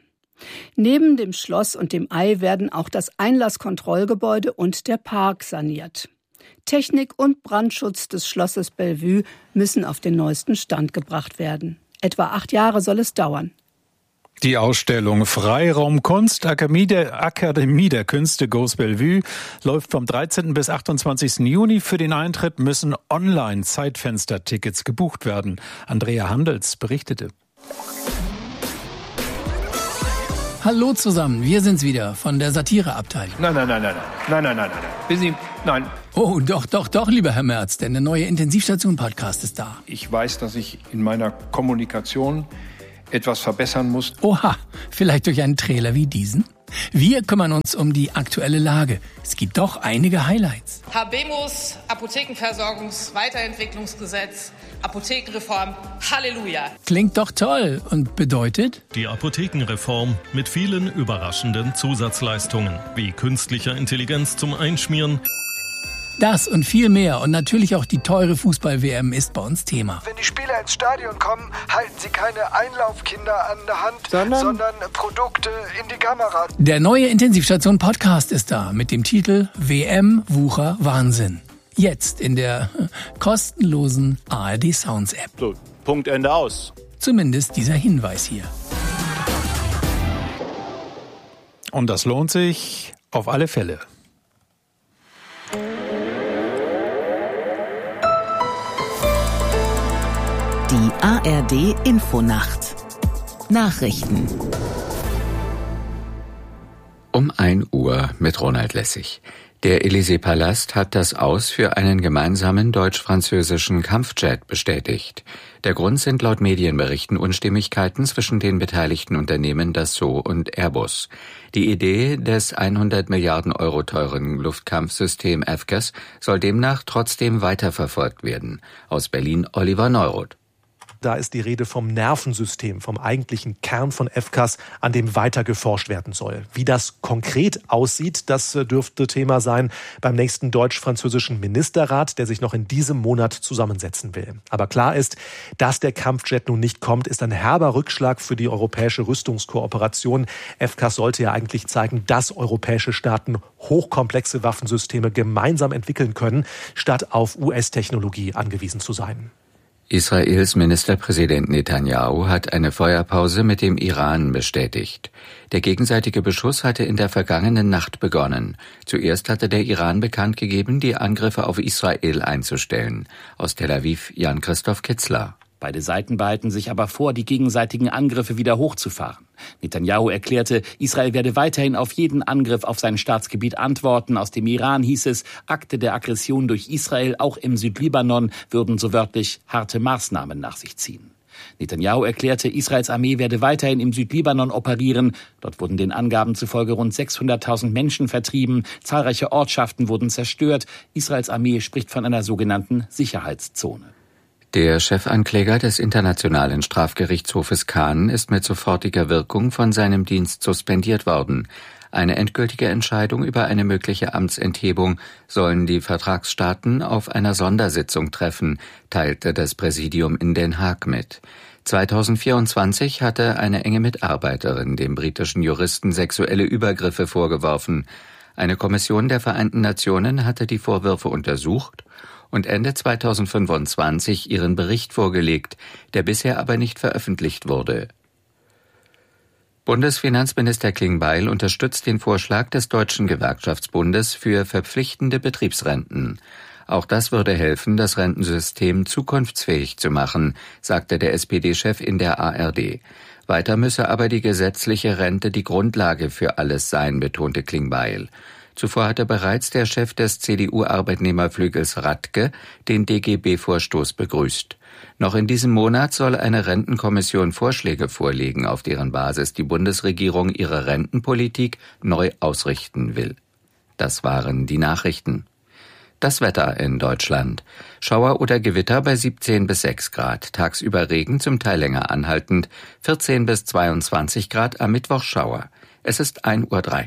Neben dem Schloss und dem Ei werden auch das Einlasskontrollgebäude und der Park saniert. Technik und Brandschutz des Schlosses Bellevue müssen auf den neuesten Stand gebracht werden. Etwa 8 Jahre soll es dauern. Die Ausstellung Freiraum Kunst Akademie der Künste Groß Bellevue läuft vom 13. bis 28. Juni. Für den Eintritt müssen Online-Zeitfenster-Tickets gebucht werden. Andrea Handels berichtete. Hallo zusammen, wir sind's wieder von der Satireabteilung. Nein. Nein. Oh, doch, lieber Herr Merz, denn der neue Intensivstation-Podcast ist da. Ich weiß, dass ich in meiner Kommunikation etwas verbessern muss. Oha, vielleicht durch einen Trailer wie diesen? Wir kümmern uns um die aktuelle Lage. Es gibt doch einige Highlights. Habemus, Apothekenversorgungs-Weiterentwicklungsgesetz, Apothekenreform, Halleluja. Klingt doch toll und bedeutet? Die Apothekenreform mit vielen überraschenden Zusatzleistungen, wie künstlicher Intelligenz zum Einschmieren Das und viel mehr und natürlich auch die teure Fußball-WM ist bei uns Thema. Wenn die Spieler ins Stadion kommen, halten sie keine Einlaufkinder an der Hand, sondern Produkte in die Kamera. Der neue Intensivstation-Podcast ist da mit dem Titel WM Wucher Wahnsinn. Jetzt in der kostenlosen ARD Sounds App. So, Punkt, Ende, aus. Zumindest dieser Hinweis hier. Und das lohnt sich auf alle Fälle. Die ARD Infonacht. Nachrichten. Um 1 Uhr mit Ronald Lessig. Der Élysée-Palast hat das Aus für einen gemeinsamen deutsch-französischen Kampfjet bestätigt. Der Grund sind laut Medienberichten Unstimmigkeiten zwischen den beteiligten Unternehmen Dassault und Airbus. Die Idee des 100 Milliarden Euro teuren Luftkampfsystem FCAS soll demnach trotzdem weiterverfolgt werden. Aus Berlin Oliver Neuroth. Da ist die Rede vom Nervensystem, vom eigentlichen Kern von FCAS, an dem weiter geforscht werden soll. Wie das konkret aussieht, das dürfte Thema sein beim nächsten deutsch-französischen Ministerrat, der sich noch in diesem Monat zusammensetzen will. Aber klar ist, dass der Kampfjet nun nicht kommt, ist ein herber Rückschlag für die europäische Rüstungskooperation. FCAS sollte ja eigentlich zeigen, dass europäische Staaten hochkomplexe Waffensysteme gemeinsam entwickeln können, statt auf US-Technologie angewiesen zu sein. Israels Ministerpräsident Netanyahu hat eine Feuerpause mit dem Iran bestätigt. Der gegenseitige Beschuss hatte in der vergangenen Nacht begonnen. Zuerst hatte der Iran bekannt gegeben, die Angriffe auf Israel einzustellen. Aus Tel Aviv Jan-Christoph Kitzler. Beide Seiten behalten sich aber vor, die gegenseitigen Angriffe wieder hochzufahren. Netanyahu erklärte, Israel werde weiterhin auf jeden Angriff auf sein Staatsgebiet antworten. Aus dem Iran hieß es, Akte der Aggression durch Israel, auch im Südlibanon, würden so wörtlich harte Maßnahmen nach sich ziehen. Netanyahu erklärte, Israels Armee werde weiterhin im Südlibanon operieren. Dort wurden den Angaben zufolge rund 600.000 Menschen vertrieben. Zahlreiche Ortschaften wurden zerstört. Israels Armee spricht von einer sogenannten Sicherheitszone. Der Chefankläger des Internationalen Strafgerichtshofes Cannes ist mit sofortiger Wirkung von seinem Dienst suspendiert worden. Eine endgültige Entscheidung über eine mögliche Amtsenthebung sollen die Vertragsstaaten auf einer Sondersitzung treffen, teilte das Präsidium in Den Haag mit. 2024 hatte eine enge Mitarbeiterin dem britischen Juristen sexuelle Übergriffe vorgeworfen. Eine Kommission der Vereinten Nationen hatte die Vorwürfe untersucht und Ende 2025 ihren Bericht vorgelegt, der bisher aber nicht veröffentlicht wurde. Bundesfinanzminister Klingbeil unterstützt den Vorschlag des Deutschen Gewerkschaftsbundes für verpflichtende Betriebsrenten. Auch das würde helfen, das Rentensystem zukunftsfähig zu machen, sagte der SPD-Chef in der ARD. Weiter müsse aber die gesetzliche Rente die Grundlage für alles sein, betonte Klingbeil. Zuvor hatte bereits der Chef des CDU-Arbeitnehmerflügels Radke den DGB-Vorstoß begrüßt. Noch in diesem Monat soll eine Rentenkommission Vorschläge vorlegen, auf deren Basis die Bundesregierung ihre Rentenpolitik neu ausrichten will. Das waren die Nachrichten. Das Wetter in Deutschland. Schauer oder Gewitter bei 17 bis 6 Grad. Tagsüber Regen, zum Teil länger anhaltend. 14 bis 22 Grad, am Mittwoch Schauer. Es ist 1:03 Uhr.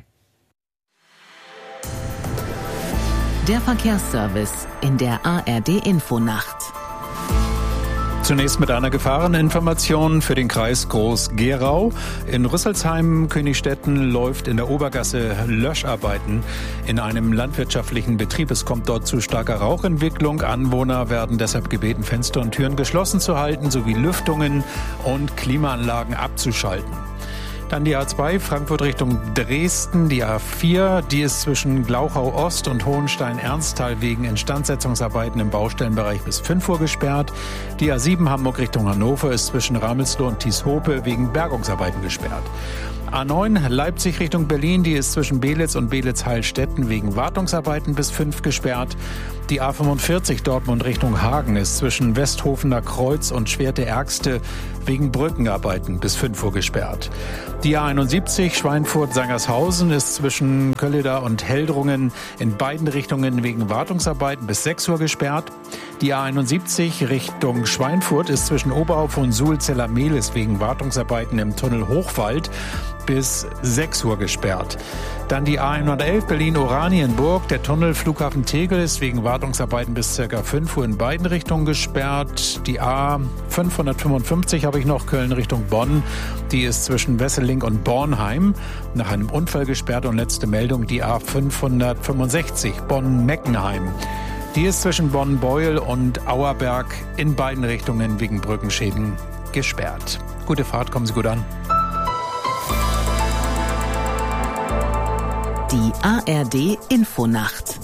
Der Verkehrsservice in der ARD Infonacht. Zunächst mit einer Gefahreninformation für den Kreis Groß-Gerau. In Rüsselsheim, Königstetten läuft in der Obergasse Löscharbeiten in einem landwirtschaftlichen Betrieb. Es kommt dort zu starker Rauchentwicklung. Anwohner werden deshalb gebeten, Fenster und Türen geschlossen zu halten, sowie Lüftungen und Klimaanlagen abzuschalten. Dann die A2 Frankfurt Richtung Dresden, die A4, die ist zwischen Glauchau Ost und Hohenstein-Ernsthal wegen Instandsetzungsarbeiten im Baustellenbereich bis 5 Uhr gesperrt. Die A7 Hamburg Richtung Hannover ist zwischen Ramelsloh und Tieshope wegen Bergungsarbeiten gesperrt. A9 Leipzig Richtung Berlin, die ist zwischen Belitz und Belitz-Heilstätten wegen Wartungsarbeiten bis 5 gesperrt. Die A45 Dortmund Richtung Hagen ist zwischen Westhofener Kreuz und Schwerte-Ergste wegen Brückenarbeiten bis 5 Uhr gesperrt. Die A71 Schweinfurt-Sangershausen ist zwischen Kölleda und Heldrungen in beiden Richtungen wegen Wartungsarbeiten bis 6 Uhr gesperrt. Die A71 Richtung Schweinfurt ist zwischen Oberhof und Suhl-Zellermehlis wegen Wartungsarbeiten im Tunnel Hochwald bis 6 Uhr gesperrt. Dann die A111 Berlin-Oranienburg. Der Tunnel Flughafen Tegel ist wegen Wartungsarbeiten bis ca. 5 Uhr in beiden Richtungen gesperrt. Die A555 habe ich noch, Köln Richtung Bonn. Die ist zwischen Wesseling und Bornheim nach einem Unfall gesperrt. Und letzte Meldung, die A565 Bonn-Meckenheim. Die ist zwischen Bonn-Beuel und Auerberg in beiden Richtungen wegen Brückenschäden gesperrt. Gute Fahrt, kommen Sie gut an. Die ARD Infonacht.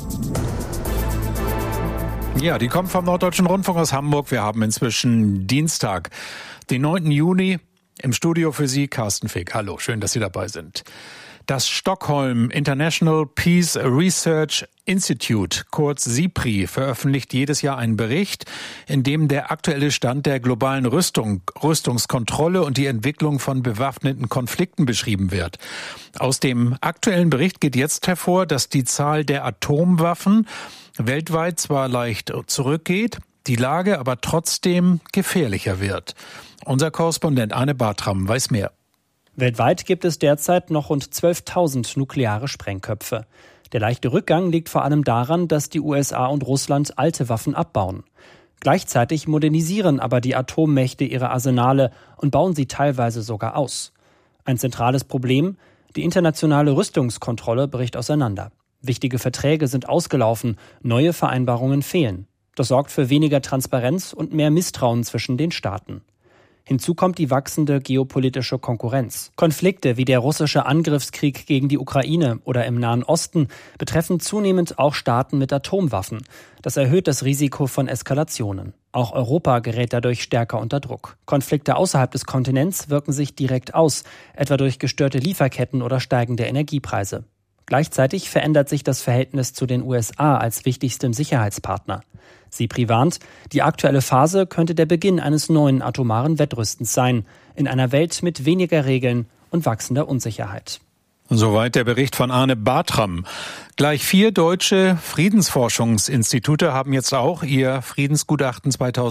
Ja, die kommt vom Norddeutschen Rundfunk aus Hamburg. Wir haben inzwischen Dienstag, den 9. Juni. Im Studio für Sie Carsten Fick. Hallo, schön, dass Sie dabei sind. Das Stockholm International Peace Research Institute, kurz SIPRI, veröffentlicht jedes Jahr einen Bericht, in dem der aktuelle Stand der globalen Rüstungskontrolle und die Entwicklung von bewaffneten Konflikten beschrieben wird. Aus dem aktuellen Bericht geht jetzt hervor, dass die Zahl der Atomwaffen weltweit zwar leicht zurückgeht, die Lage aber trotzdem gefährlicher wird. Unser Korrespondent Arne Bartram weiß mehr. Weltweit gibt es derzeit noch rund 12.000 nukleare Sprengköpfe. Der leichte Rückgang liegt vor allem daran, dass die USA und Russland alte Waffen abbauen. Gleichzeitig modernisieren aber die Atommächte ihre Arsenale und bauen sie teilweise sogar aus. Ein zentrales Problem: die internationale Rüstungskontrolle bricht auseinander. Wichtige Verträge sind ausgelaufen, neue Vereinbarungen fehlen. Das sorgt für weniger Transparenz und mehr Misstrauen zwischen den Staaten. Hinzu kommt die wachsende geopolitische Konkurrenz. Konflikte wie der russische Angriffskrieg gegen die Ukraine oder im Nahen Osten betreffen zunehmend auch Staaten mit Atomwaffen. Das erhöht das Risiko von Eskalationen. Auch Europa gerät dadurch stärker unter Druck. Konflikte außerhalb des Kontinents wirken sich direkt aus, etwa durch gestörte Lieferketten oder steigende Energiepreise. Gleichzeitig verändert sich das Verhältnis zu den USA als wichtigstem Sicherheitspartner. SIPRI warnt, die aktuelle Phase könnte der Beginn eines neuen atomaren Wettrüstens sein, in einer Welt mit weniger Regeln und wachsender Unsicherheit. Soweit der Bericht von Arne Bartram. Gleich 4 deutsche Friedensforschungsinstitute haben jetzt auch ihr Friedensgutachten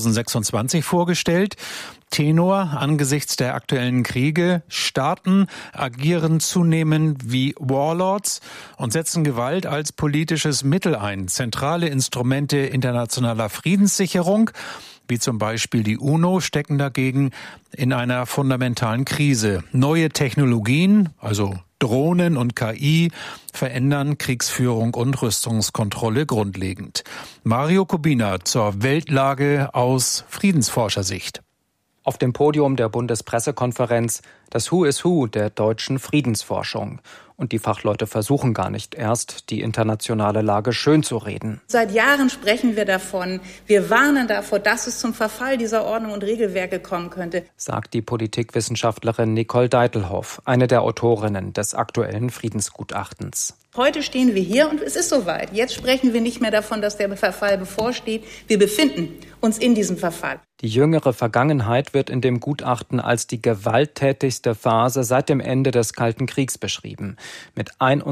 2026 vorgestellt. Tenor: angesichts der aktuellen Kriege, Staaten agieren zunehmend wie Warlords und setzen Gewalt als politisches Mittel ein. Zentrale Instrumente internationaler Friedenssicherung, wie zum Beispiel die UNO, stecken dagegen in einer fundamentalen Krise. Neue Technologien, also Drohnen und KI, verändern Kriegsführung und Rüstungskontrolle grundlegend. Mario Kubina zur Weltlage aus Friedensforschersicht. Auf dem Podium der Bundespressekonferenz das Who is Who der deutschen Friedensforschung. Und die Fachleute versuchen gar nicht erst, die internationale Lage schön zu reden. Seit Jahren sprechen wir davon. Wir warnen davor, dass es zum Verfall dieser Ordnung und Regelwerke kommen könnte, sagt die Politikwissenschaftlerin Nicole Deitelhoff, eine der Autorinnen des aktuellen Friedensgutachtens. Heute stehen wir hier und es ist soweit. Jetzt sprechen wir nicht mehr davon, dass der Verfall bevorsteht. Wir befinden uns in diesem Verfall. Die jüngere Vergangenheit wird in dem Gutachten als die gewalttätigste Phase seit dem Ende des Kalten Kriegs beschrieben, mit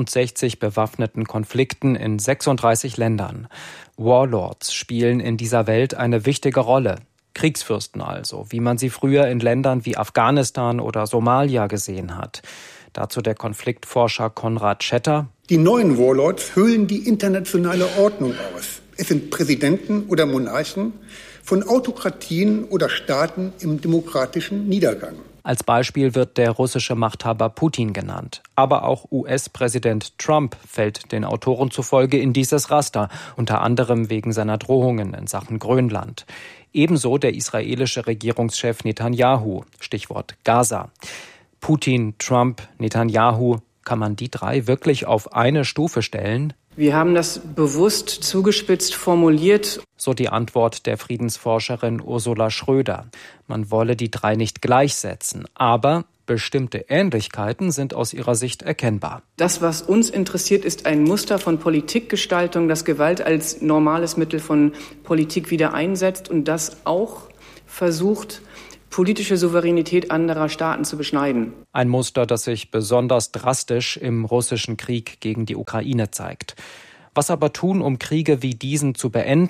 61 bewaffneten Konflikten in 36 Ländern. Warlords spielen in dieser Welt eine wichtige Rolle. Kriegsfürsten also, wie man sie früher in Ländern wie Afghanistan oder Somalia gesehen hat. Dazu der Konfliktforscher Konrad Schetter. Die neuen Warlords höhlen die internationale Ordnung aus. Es sind Präsidenten oder Monarchen von Autokratien oder Staaten im demokratischen Niedergang. Als Beispiel wird der russische Machthaber Putin genannt. Aber auch US-Präsident Trump fällt den Autoren zufolge in dieses Raster, unter anderem wegen seiner Drohungen in Sachen Grönland. Ebenso der israelische Regierungschef Netanyahu, Stichwort Gaza. Putin, Trump, Netanyahu, kann man die 3 wirklich auf eine Stufe stellen? Wir haben das bewusst zugespitzt formuliert. So die Antwort der Friedensforscherin Ursula Schröder. Man wolle die 3 nicht gleichsetzen, aber bestimmte Ähnlichkeiten sind aus ihrer Sicht erkennbar. Das, was uns interessiert, ist ein Muster von Politikgestaltung, das Gewalt als normales Mittel von Politik wieder einsetzt und das auch versucht, politische Souveränität anderer Staaten zu beschneiden. Ein Muster, das sich besonders drastisch im russischen Krieg gegen die Ukraine zeigt. Was aber tun, um Kriege wie diesen zu beenden?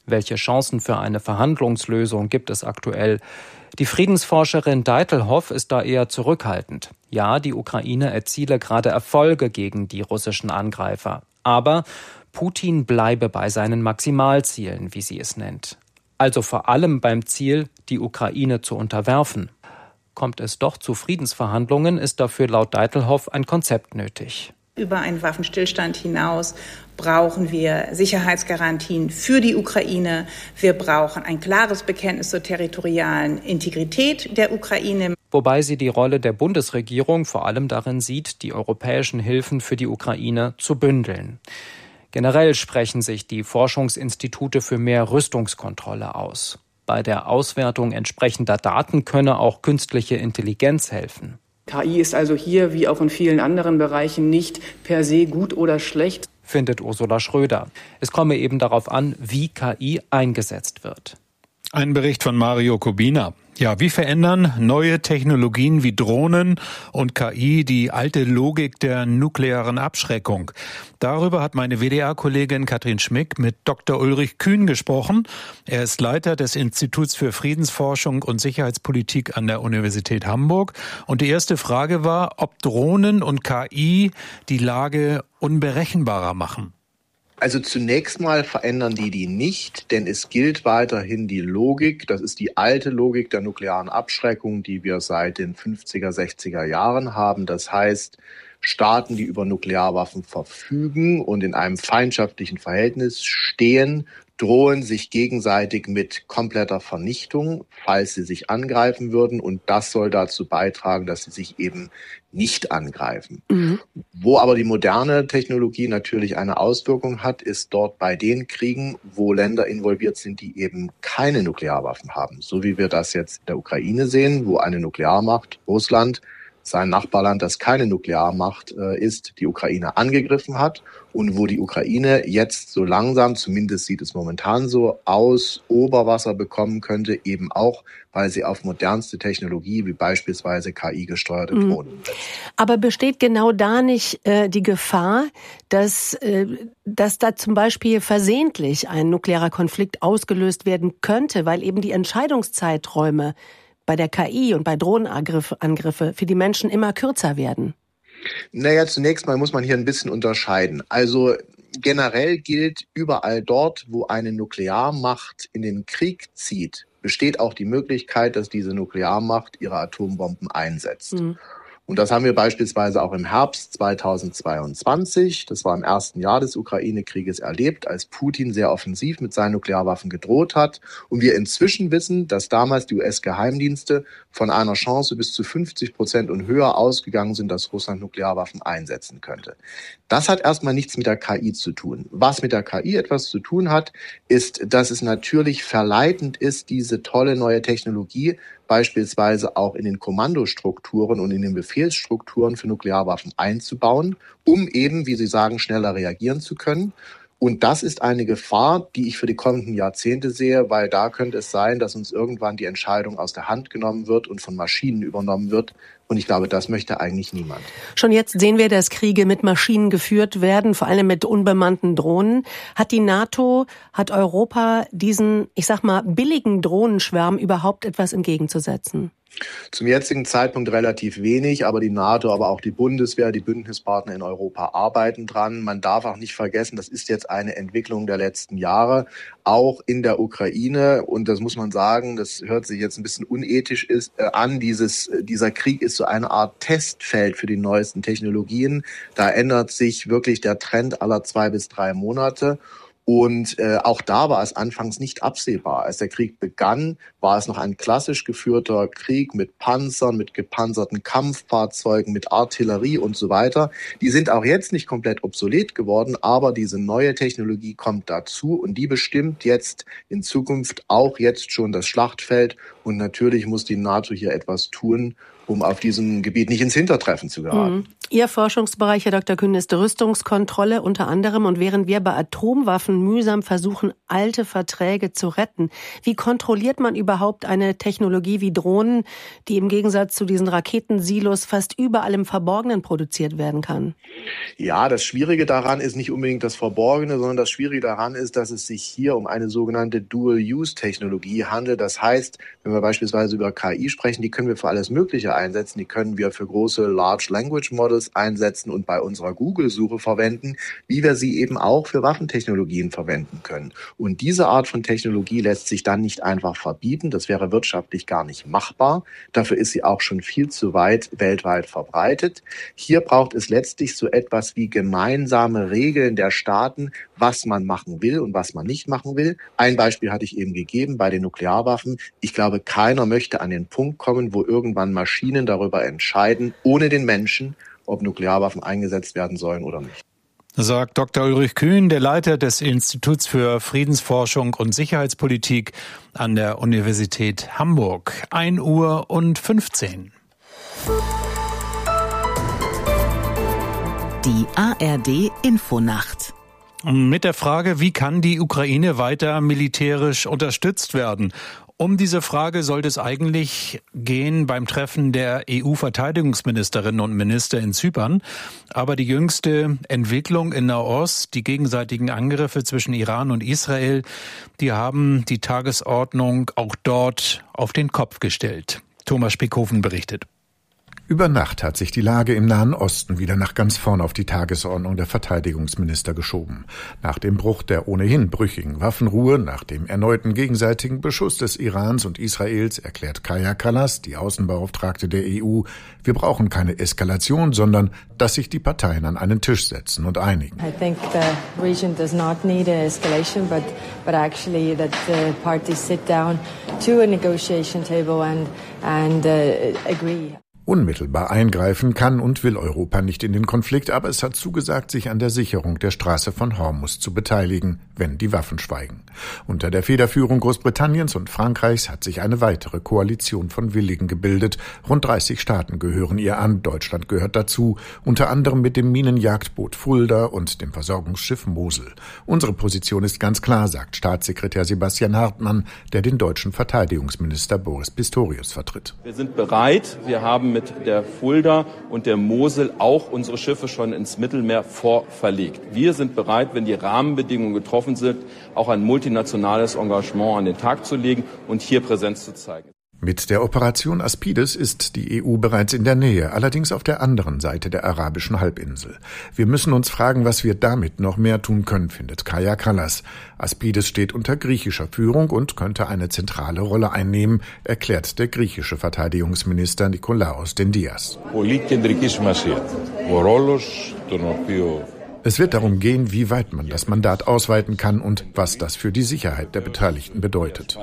Welche Chancen für eine Verhandlungslösung gibt es aktuell? Die Friedensforscherin Deitelhoff ist da eher zurückhaltend. Ja, die Ukraine erziele gerade Erfolge gegen die russischen Angreifer. Aber Putin bleibe bei seinen Maximalzielen, wie sie es nennt. Also vor allem beim Ziel, die Ukraine zu unterwerfen. Kommt es doch zu Friedensverhandlungen, ist dafür laut Deitelhoff ein Konzept nötig. Über einen Waffenstillstand hinaus brauchen wir Sicherheitsgarantien für die Ukraine. Wir brauchen ein klares Bekenntnis zur territorialen Integrität der Ukraine. Wobei sie die Rolle der Bundesregierung vor allem darin sieht, die europäischen Hilfen für die Ukraine zu bündeln. Generell sprechen sich die Forschungsinstitute für mehr Rüstungskontrolle aus. Bei der Auswertung entsprechender Daten könne auch künstliche Intelligenz helfen. KI ist also hier, wie auch in vielen anderen Bereichen, nicht per se gut oder schlecht, findet Ursula Schröder. Es komme eben darauf an, wie KI eingesetzt wird. Ein Bericht von Mario Kubina. Ja, wie verändern neue Technologien wie Drohnen und KI die alte Logik der nuklearen Abschreckung? Darüber hat meine WDR-Kollegin Katrin Schmick mit Dr. Ulrich Kühn gesprochen. Er ist Leiter des Instituts für Friedensforschung und Sicherheitspolitik an der Universität Hamburg. Und die erste Frage war, ob Drohnen und KI die Lage unberechenbarer machen. Also zunächst mal verändern die nicht, denn es gilt weiterhin die Logik, das ist die alte Logik der nuklearen Abschreckung, die wir seit den 50er, 60er Jahren haben. Das heißt, Staaten, die über Nuklearwaffen verfügen und in einem feindschaftlichen Verhältnis stehen, drohen sich gegenseitig mit kompletter Vernichtung, falls sie sich angreifen würden. Und das soll dazu beitragen, dass sie sich eben nicht angreifen. Wo aber die moderne Technologie natürlich eine Auswirkung hat, ist dort bei den Kriegen, wo Länder involviert sind, die eben keine Nuklearwaffen haben. So wie wir das jetzt in der Ukraine sehen, wo eine Nuklearmacht, Russland, sein Nachbarland, das keine Nuklearmacht ist, die Ukraine angegriffen hat und wo die Ukraine jetzt so langsam, zumindest sieht es momentan so aus, Oberwasser bekommen könnte, eben auch, weil sie auf modernste Technologie wie beispielsweise KI-gesteuerte Drohnen setzt. Aber besteht genau da nicht die Gefahr, dass da zum Beispiel versehentlich ein nuklearer Konflikt ausgelöst werden könnte, weil eben die Entscheidungszeiträume bei der KI und bei Drohnenangriffe für die Menschen immer kürzer werden? Naja, zunächst mal muss man hier ein bisschen unterscheiden. Also generell gilt, überall dort, wo eine Nuklearmacht in den Krieg zieht, besteht auch die Möglichkeit, dass diese Nuklearmacht ihre Atombomben einsetzt. Und das haben wir beispielsweise auch im Herbst 2022, das war im ersten Jahr des Ukraine-Krieges, erlebt, als Putin sehr offensiv mit seinen Nuklearwaffen gedroht hat. Und wir inzwischen wissen, dass damals die US-Geheimdienste von einer Chance bis zu 50% und höher ausgegangen sind, dass Russland Nuklearwaffen einsetzen könnte. Das hat erstmal nichts mit der KI zu tun. Was mit der KI etwas zu tun hat, ist, dass es natürlich verleitend ist, diese tolle neue Technologie beispielsweise auch in den Kommandostrukturen und in den Befehlsstrukturen für Nuklearwaffen einzubauen, um eben, wie Sie sagen, schneller reagieren zu können. Und das ist eine Gefahr, die ich für die kommenden Jahrzehnte sehe, weil da könnte es sein, dass uns irgendwann die Entscheidung aus der Hand genommen wird und von Maschinen übernommen wird. Und ich glaube, das möchte eigentlich niemand. Schon jetzt sehen wir, dass Kriege mit Maschinen geführt werden, vor allem mit unbemannten Drohnen. Hat die NATO, hat Europa diesen, ich sag mal, billigen Drohnenschwärm überhaupt etwas entgegenzusetzen? Zum jetzigen Zeitpunkt relativ wenig, aber die NATO, aber auch die Bundeswehr, die Bündnispartner in Europa arbeiten dran. Man darf auch nicht vergessen, das ist jetzt eine Entwicklung der letzten Jahre, auch in der Ukraine. Und das muss man sagen, das hört sich jetzt ein bisschen unethisch an. Dieser Krieg ist so eine Art Testfeld für die neuesten Technologien. Da ändert sich wirklich der Trend aller 2 bis 3 Monate. Und auch da war es anfangs nicht absehbar. Als der Krieg begann, war es noch ein klassisch geführter Krieg mit Panzern, mit gepanzerten Kampffahrzeugen, mit Artillerie und so weiter. Die sind auch jetzt nicht komplett obsolet geworden, aber diese neue Technologie kommt dazu und die bestimmt jetzt in Zukunft auch jetzt schon das Schlachtfeld. Und natürlich muss die NATO hier etwas tun, um auf diesem Gebiet nicht ins Hintertreffen zu geraten. Ihr Forschungsbereich, Herr Dr. Kühn, ist Rüstungskontrolle unter anderem. Und während wir bei Atomwaffen mühsam versuchen, alte Verträge zu retten, wie kontrolliert man überhaupt eine Technologie wie Drohnen, die im Gegensatz zu diesen Raketensilos fast überall im Verborgenen produziert werden kann? Ja, das Schwierige daran ist nicht unbedingt das Verborgene, sondern das Schwierige daran ist, dass es sich hier um eine sogenannte Dual-Use-Technologie handelt. Das heißt, wenn wir beispielsweise über KI sprechen, die können wir für alles Mögliche einsetzen. Die können wir für große Large Language Models einsetzen und bei unserer Google-Suche verwenden, wie wir sie eben auch für Waffentechnologien verwenden können. Und diese Art von Technologie lässt sich dann nicht einfach verbieten. Das wäre wirtschaftlich gar nicht machbar. Dafür ist sie auch schon viel zu weit weltweit verbreitet. Hier braucht es letztlich so etwas wie gemeinsame Regeln der Staaten, was man machen will und was man nicht machen will. Ein Beispiel hatte ich eben gegeben bei den Nuklearwaffen. Ich glaube, keiner möchte an den Punkt kommen, wo irgendwann Maschinen darüber entscheiden, ohne den Menschen, ob Nuklearwaffen eingesetzt werden sollen oder nicht. Sagt Dr. Ulrich Kühn, der Leiter des Instituts für Friedensforschung und Sicherheitspolitik an der Universität Hamburg. 1:15 Uhr. Die ARD Infonacht. Mit der Frage, wie kann die Ukraine weiter militärisch unterstützt werden? Um diese Frage sollte es eigentlich gehen beim Treffen der EU-Verteidigungsministerinnen und Minister in Zypern. Aber die jüngste Entwicklung in Nahost, die gegenseitigen Angriffe zwischen Iran und Israel, die haben die Tagesordnung auch dort auf den Kopf gestellt. Thomas Spiekhofen berichtet. Über Nacht hat sich die Lage im Nahen Osten wieder nach ganz vorn auf die Tagesordnung der Verteidigungsminister geschoben. Nach dem Bruch der ohnehin brüchigen Waffenruhe, nach dem erneuten gegenseitigen Beschuss des Irans und Israels, erklärt Kaja Kallas, die Außenbeauftragte der EU, wir brauchen keine Eskalation, sondern dass sich die Parteien an einen Tisch setzen und einigen. I think the region does not need an escalation, but actually that the parties sit down to a negotiation table and agree. Unmittelbar eingreifen kann und will Europa nicht in den Konflikt, aber es hat zugesagt, sich an der Sicherung der Straße von Hormuz zu beteiligen, wenn die Waffen schweigen. Unter der Federführung Großbritanniens und Frankreichs hat sich eine weitere Koalition von Willigen gebildet. Rund 30 Staaten gehören ihr an, Deutschland gehört dazu, unter anderem mit dem Minenjagdboot Fulda und dem Versorgungsschiff Mosel. Unsere Position ist ganz klar, sagt Staatssekretär Sebastian Hartmann, der den deutschen Verteidigungsminister Boris Pistorius vertritt. Wir sind bereit, wir haben mit der Fulda und der Mosel auch unsere Schiffe schon ins Mittelmeer vorverlegt. Wir sind bereit, wenn die Rahmenbedingungen getroffen sind, auch ein multinationales Engagement an den Tag zu legen und hier Präsenz zu zeigen. Mit der Operation Aspides ist die EU bereits in der Nähe, allerdings auf der anderen Seite der arabischen Halbinsel. Wir müssen uns fragen, was wir damit noch mehr tun können, findet Kaja Kallas. Aspides steht unter griechischer Führung und könnte eine zentrale Rolle einnehmen, erklärt der griechische Verteidigungsminister Nikolaos Dendias. Es wird darum gehen, wie weit man das Mandat ausweiten kann und was das für die Sicherheit der Beteiligten bedeutet.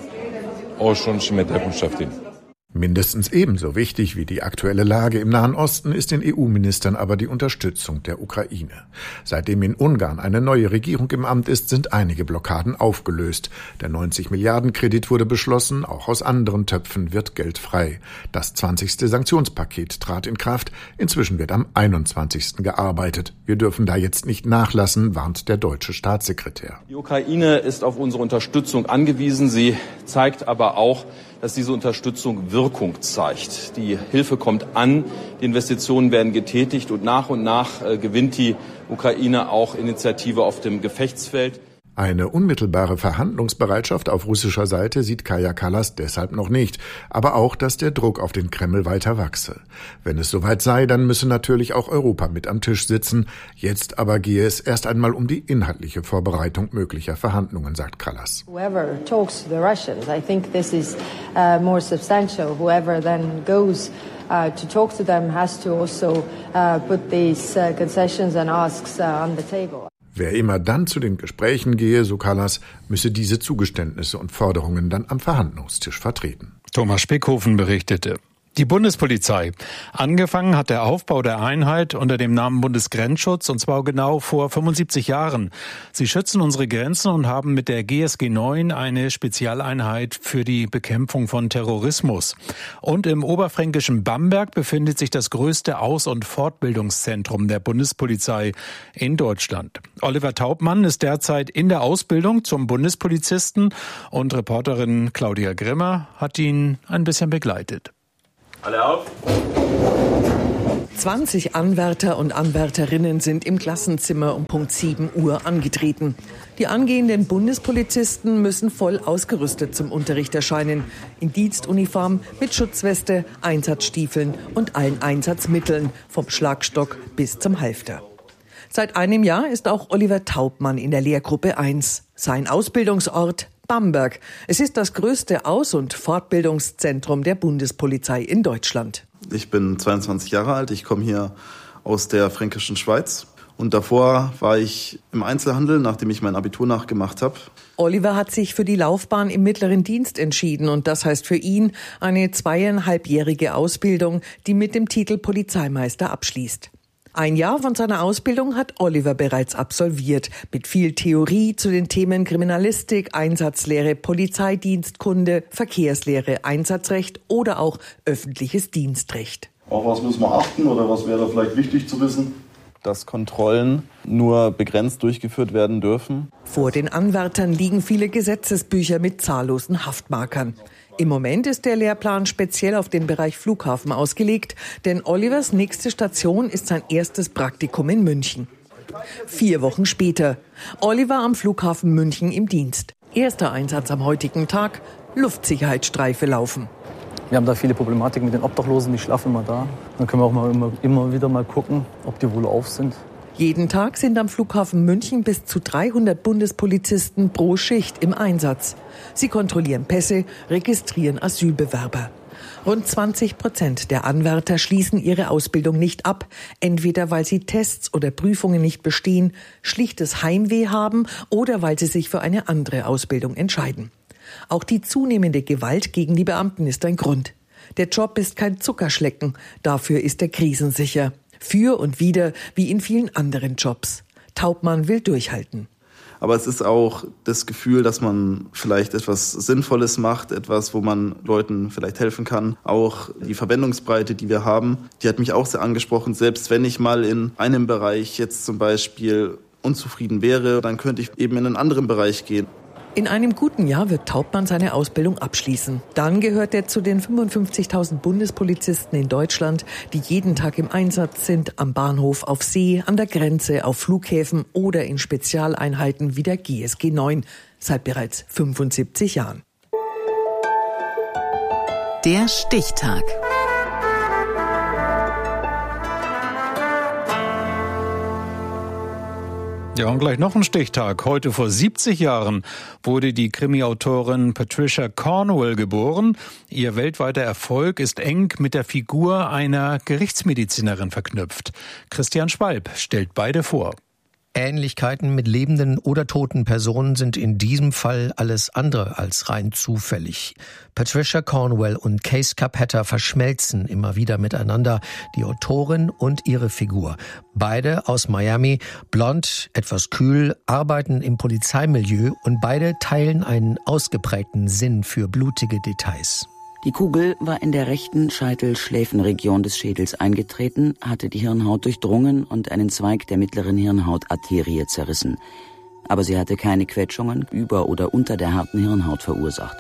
Mindestens ebenso wichtig wie die aktuelle Lage im Nahen Osten ist den EU-Ministern aber die Unterstützung der Ukraine. Seitdem in Ungarn eine neue Regierung im Amt ist, sind einige Blockaden aufgelöst. Der 90-Milliarden-Kredit wurde beschlossen, auch aus anderen Töpfen wird Geld frei. Das 20. Sanktionspaket trat in Kraft, inzwischen wird am 21. gearbeitet. Wir dürfen da jetzt nicht nachlassen, warnt der deutsche Staatssekretär. Die Ukraine ist auf unsere Unterstützung angewiesen. Sie zeigt aber auch, dass diese Unterstützung Wirkung zeigt. Die Hilfe kommt an, die Investitionen werden getätigt und nach gewinnt die Ukraine auch Initiative auf dem Gefechtsfeld. Eine unmittelbare Verhandlungsbereitschaft auf russischer Seite sieht Kaja Kallas deshalb noch nicht, aber auch, dass der Druck auf den Kreml weiter wachse. Wenn es soweit sei, dann müsse natürlich auch Europa mit am Tisch sitzen. Jetzt aber gehe es erst einmal um die inhaltliche Vorbereitung möglicher Verhandlungen, sagt Kallas. Whoever talks to the Russians, I think this is more substantial. Whoever then goes to talk to them has to also put these concessions and asks on the table. Wer immer dann zu den Gesprächen gehe, so Kallas, müsse diese Zugeständnisse und Forderungen dann am Verhandlungstisch vertreten. Thomas Spiekhofen berichtete. Die Bundespolizei. Angefangen hat der Aufbau der Einheit unter dem Namen Bundesgrenzschutz, und zwar genau vor 75 Jahren. Sie schützen unsere Grenzen und haben mit der GSG 9 eine Spezialeinheit für die Bekämpfung von Terrorismus. Und im oberfränkischen Bamberg befindet sich das größte Aus- und Fortbildungszentrum der Bundespolizei in Deutschland. Oliver Taubmann ist derzeit in der Ausbildung zum Bundespolizisten und Reporterin Claudia Grimmer hat ihn ein bisschen begleitet. Alle auf! 20 Anwärter und Anwärterinnen sind im Klassenzimmer um Punkt 7 Uhr angetreten. Die angehenden Bundespolizisten müssen voll ausgerüstet zum Unterricht erscheinen. In Dienstuniform, mit Schutzweste, Einsatzstiefeln und allen Einsatzmitteln, vom Schlagstock bis zum Halfter. Seit einem Jahr ist auch Oliver Taubmann in der Lehrgruppe 1. Sein Ausbildungsort Bamberg. Es ist das größte Aus- und Fortbildungszentrum der Bundespolizei in Deutschland. Ich bin 22 Jahre alt, ich komme hier aus der fränkischen Schweiz. Und davor war ich im Einzelhandel, nachdem ich mein Abitur nachgemacht habe. Oliver hat sich für die Laufbahn im mittleren Dienst entschieden und das heißt für ihn eine 2,5-jährige Ausbildung, die mit dem Titel Polizeimeister abschließt. Ein Jahr von seiner Ausbildung hat Oliver bereits absolviert, mit viel Theorie zu den Themen Kriminalistik, Einsatzlehre, Polizeidienstkunde, Verkehrslehre, Einsatzrecht oder auch öffentliches Dienstrecht. Auf was muss man achten oder was wäre da vielleicht wichtig zu wissen? Dass Kontrollen nur begrenzt durchgeführt werden dürfen. Vor den Anwärtern liegen viele Gesetzesbücher mit zahllosen Haftmarkern. Im Moment ist der Lehrplan speziell auf den Bereich Flughafen ausgelegt, denn Olivers nächste Station ist sein erstes Praktikum in München. 4 Wochen später. Oliver am Flughafen München im Dienst. Erster Einsatz am heutigen Tag, Luftsicherheitsstreife laufen. Wir haben da viele Problematiken mit den Obdachlosen, die schlafen immer da. Dann können wir auch immer wieder mal gucken, ob die wohl auf sind. Jeden Tag sind am Flughafen München bis zu 300 Bundespolizisten pro Schicht im Einsatz. Sie kontrollieren Pässe, registrieren Asylbewerber. Rund 20% der Anwärter schließen ihre Ausbildung nicht ab, entweder weil sie Tests oder Prüfungen nicht bestehen, schlichtes Heimweh haben oder weil sie sich für eine andere Ausbildung entscheiden. Auch die zunehmende Gewalt gegen die Beamten ist ein Grund. Der Job ist kein Zuckerschlecken, dafür ist er krisensicher. Für und wider, wie in vielen anderen Jobs. Taubmann will durchhalten. Aber es ist auch das Gefühl, dass man vielleicht etwas Sinnvolles macht, etwas, wo man Leuten vielleicht helfen kann. Auch die Verwendungsbreite, die wir haben, die hat mich auch sehr angesprochen. Selbst wenn ich mal in einem Bereich jetzt zum Beispiel unzufrieden wäre, dann könnte ich eben in einen anderen Bereich gehen. In einem guten Jahr wird Taubmann seine Ausbildung abschließen. Dann gehört er zu den 55.000 Bundespolizisten in Deutschland, die jeden Tag im Einsatz sind, am Bahnhof, auf See, an der Grenze, auf Flughäfen oder in Spezialeinheiten wie der GSG 9, seit bereits 75 Jahren. Der Stichtag. Ja, und gleich noch ein Stichtag. Heute vor 70 Jahren wurde die Krimi-Autorin Patricia Cornwell geboren. Ihr weltweiter Erfolg ist eng mit der Figur einer Gerichtsmedizinerin verknüpft. Christian Schwalb stellt beide vor. Ähnlichkeiten mit lebenden oder toten Personen sind in diesem Fall alles andere als rein zufällig. Patricia Cornwell und Case Capetta verschmelzen immer wieder miteinander, die Autorin und ihre Figur. Beide aus Miami, blond, etwas kühl, arbeiten im Polizeimilieu und beide teilen einen ausgeprägten Sinn für blutige Details. Die Kugel war in der rechten Scheitel-Schläfenregion des Schädels eingetreten, hatte die Hirnhaut durchdrungen und einen Zweig der mittleren Hirnhautarterie zerrissen. Aber sie hatte keine Quetschungen über oder unter der harten Hirnhaut verursacht.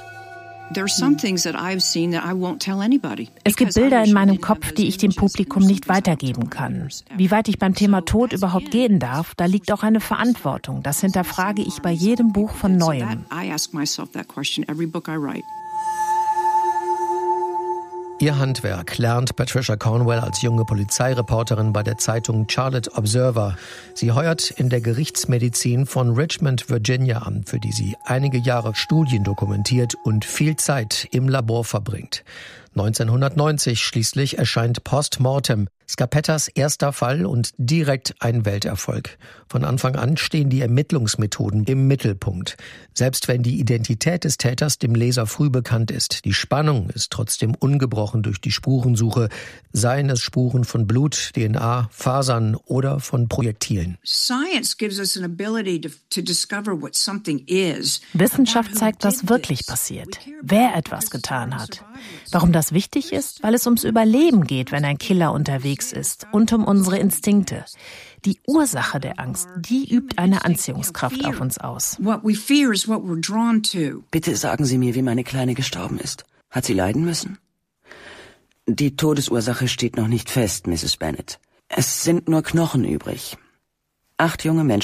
Es gibt Bilder in meinem Kopf, die ich dem Publikum nicht weitergeben kann. Wie weit ich beim Thema Tod überhaupt gehen darf, da liegt auch eine Verantwortung. Das hinterfrage ich bei jedem Buch von Neuem. Ihr Handwerk lernt Patricia Cornwell als junge Polizeireporterin bei der Zeitung Charlotte Observer. Sie heuert in der Gerichtsmedizin von Richmond, Virginia an, für die sie einige Jahre Studien dokumentiert und viel Zeit im Labor verbringt. 1990 schließlich erscheint Post Mortem, Scarpettas erster Fall und direkt ein Welterfolg. Von Anfang an stehen die Ermittlungsmethoden im Mittelpunkt. Selbst wenn die Identität des Täters dem Leser früh bekannt ist, die Spannung ist trotzdem ungebrochen durch die Spurensuche, seien es Spuren von Blut, DNA, Fasern oder von Projektilen. Wissenschaft zeigt, was wirklich passiert, wer etwas getan hat. Warum das wichtig ist? Weil es ums Überleben geht, wenn ein Killer unterwegs ist, und um unsere Instinkte. Die Ursache der Angst, die übt eine Anziehungskraft auf uns aus. Bitte sagen Sie mir, wie meine Kleine gestorben ist. Hat sie leiden müssen? Die Todesursache steht noch nicht fest, Mrs. Bennett. Es sind nur Knochen übrig. 8 junge Menschen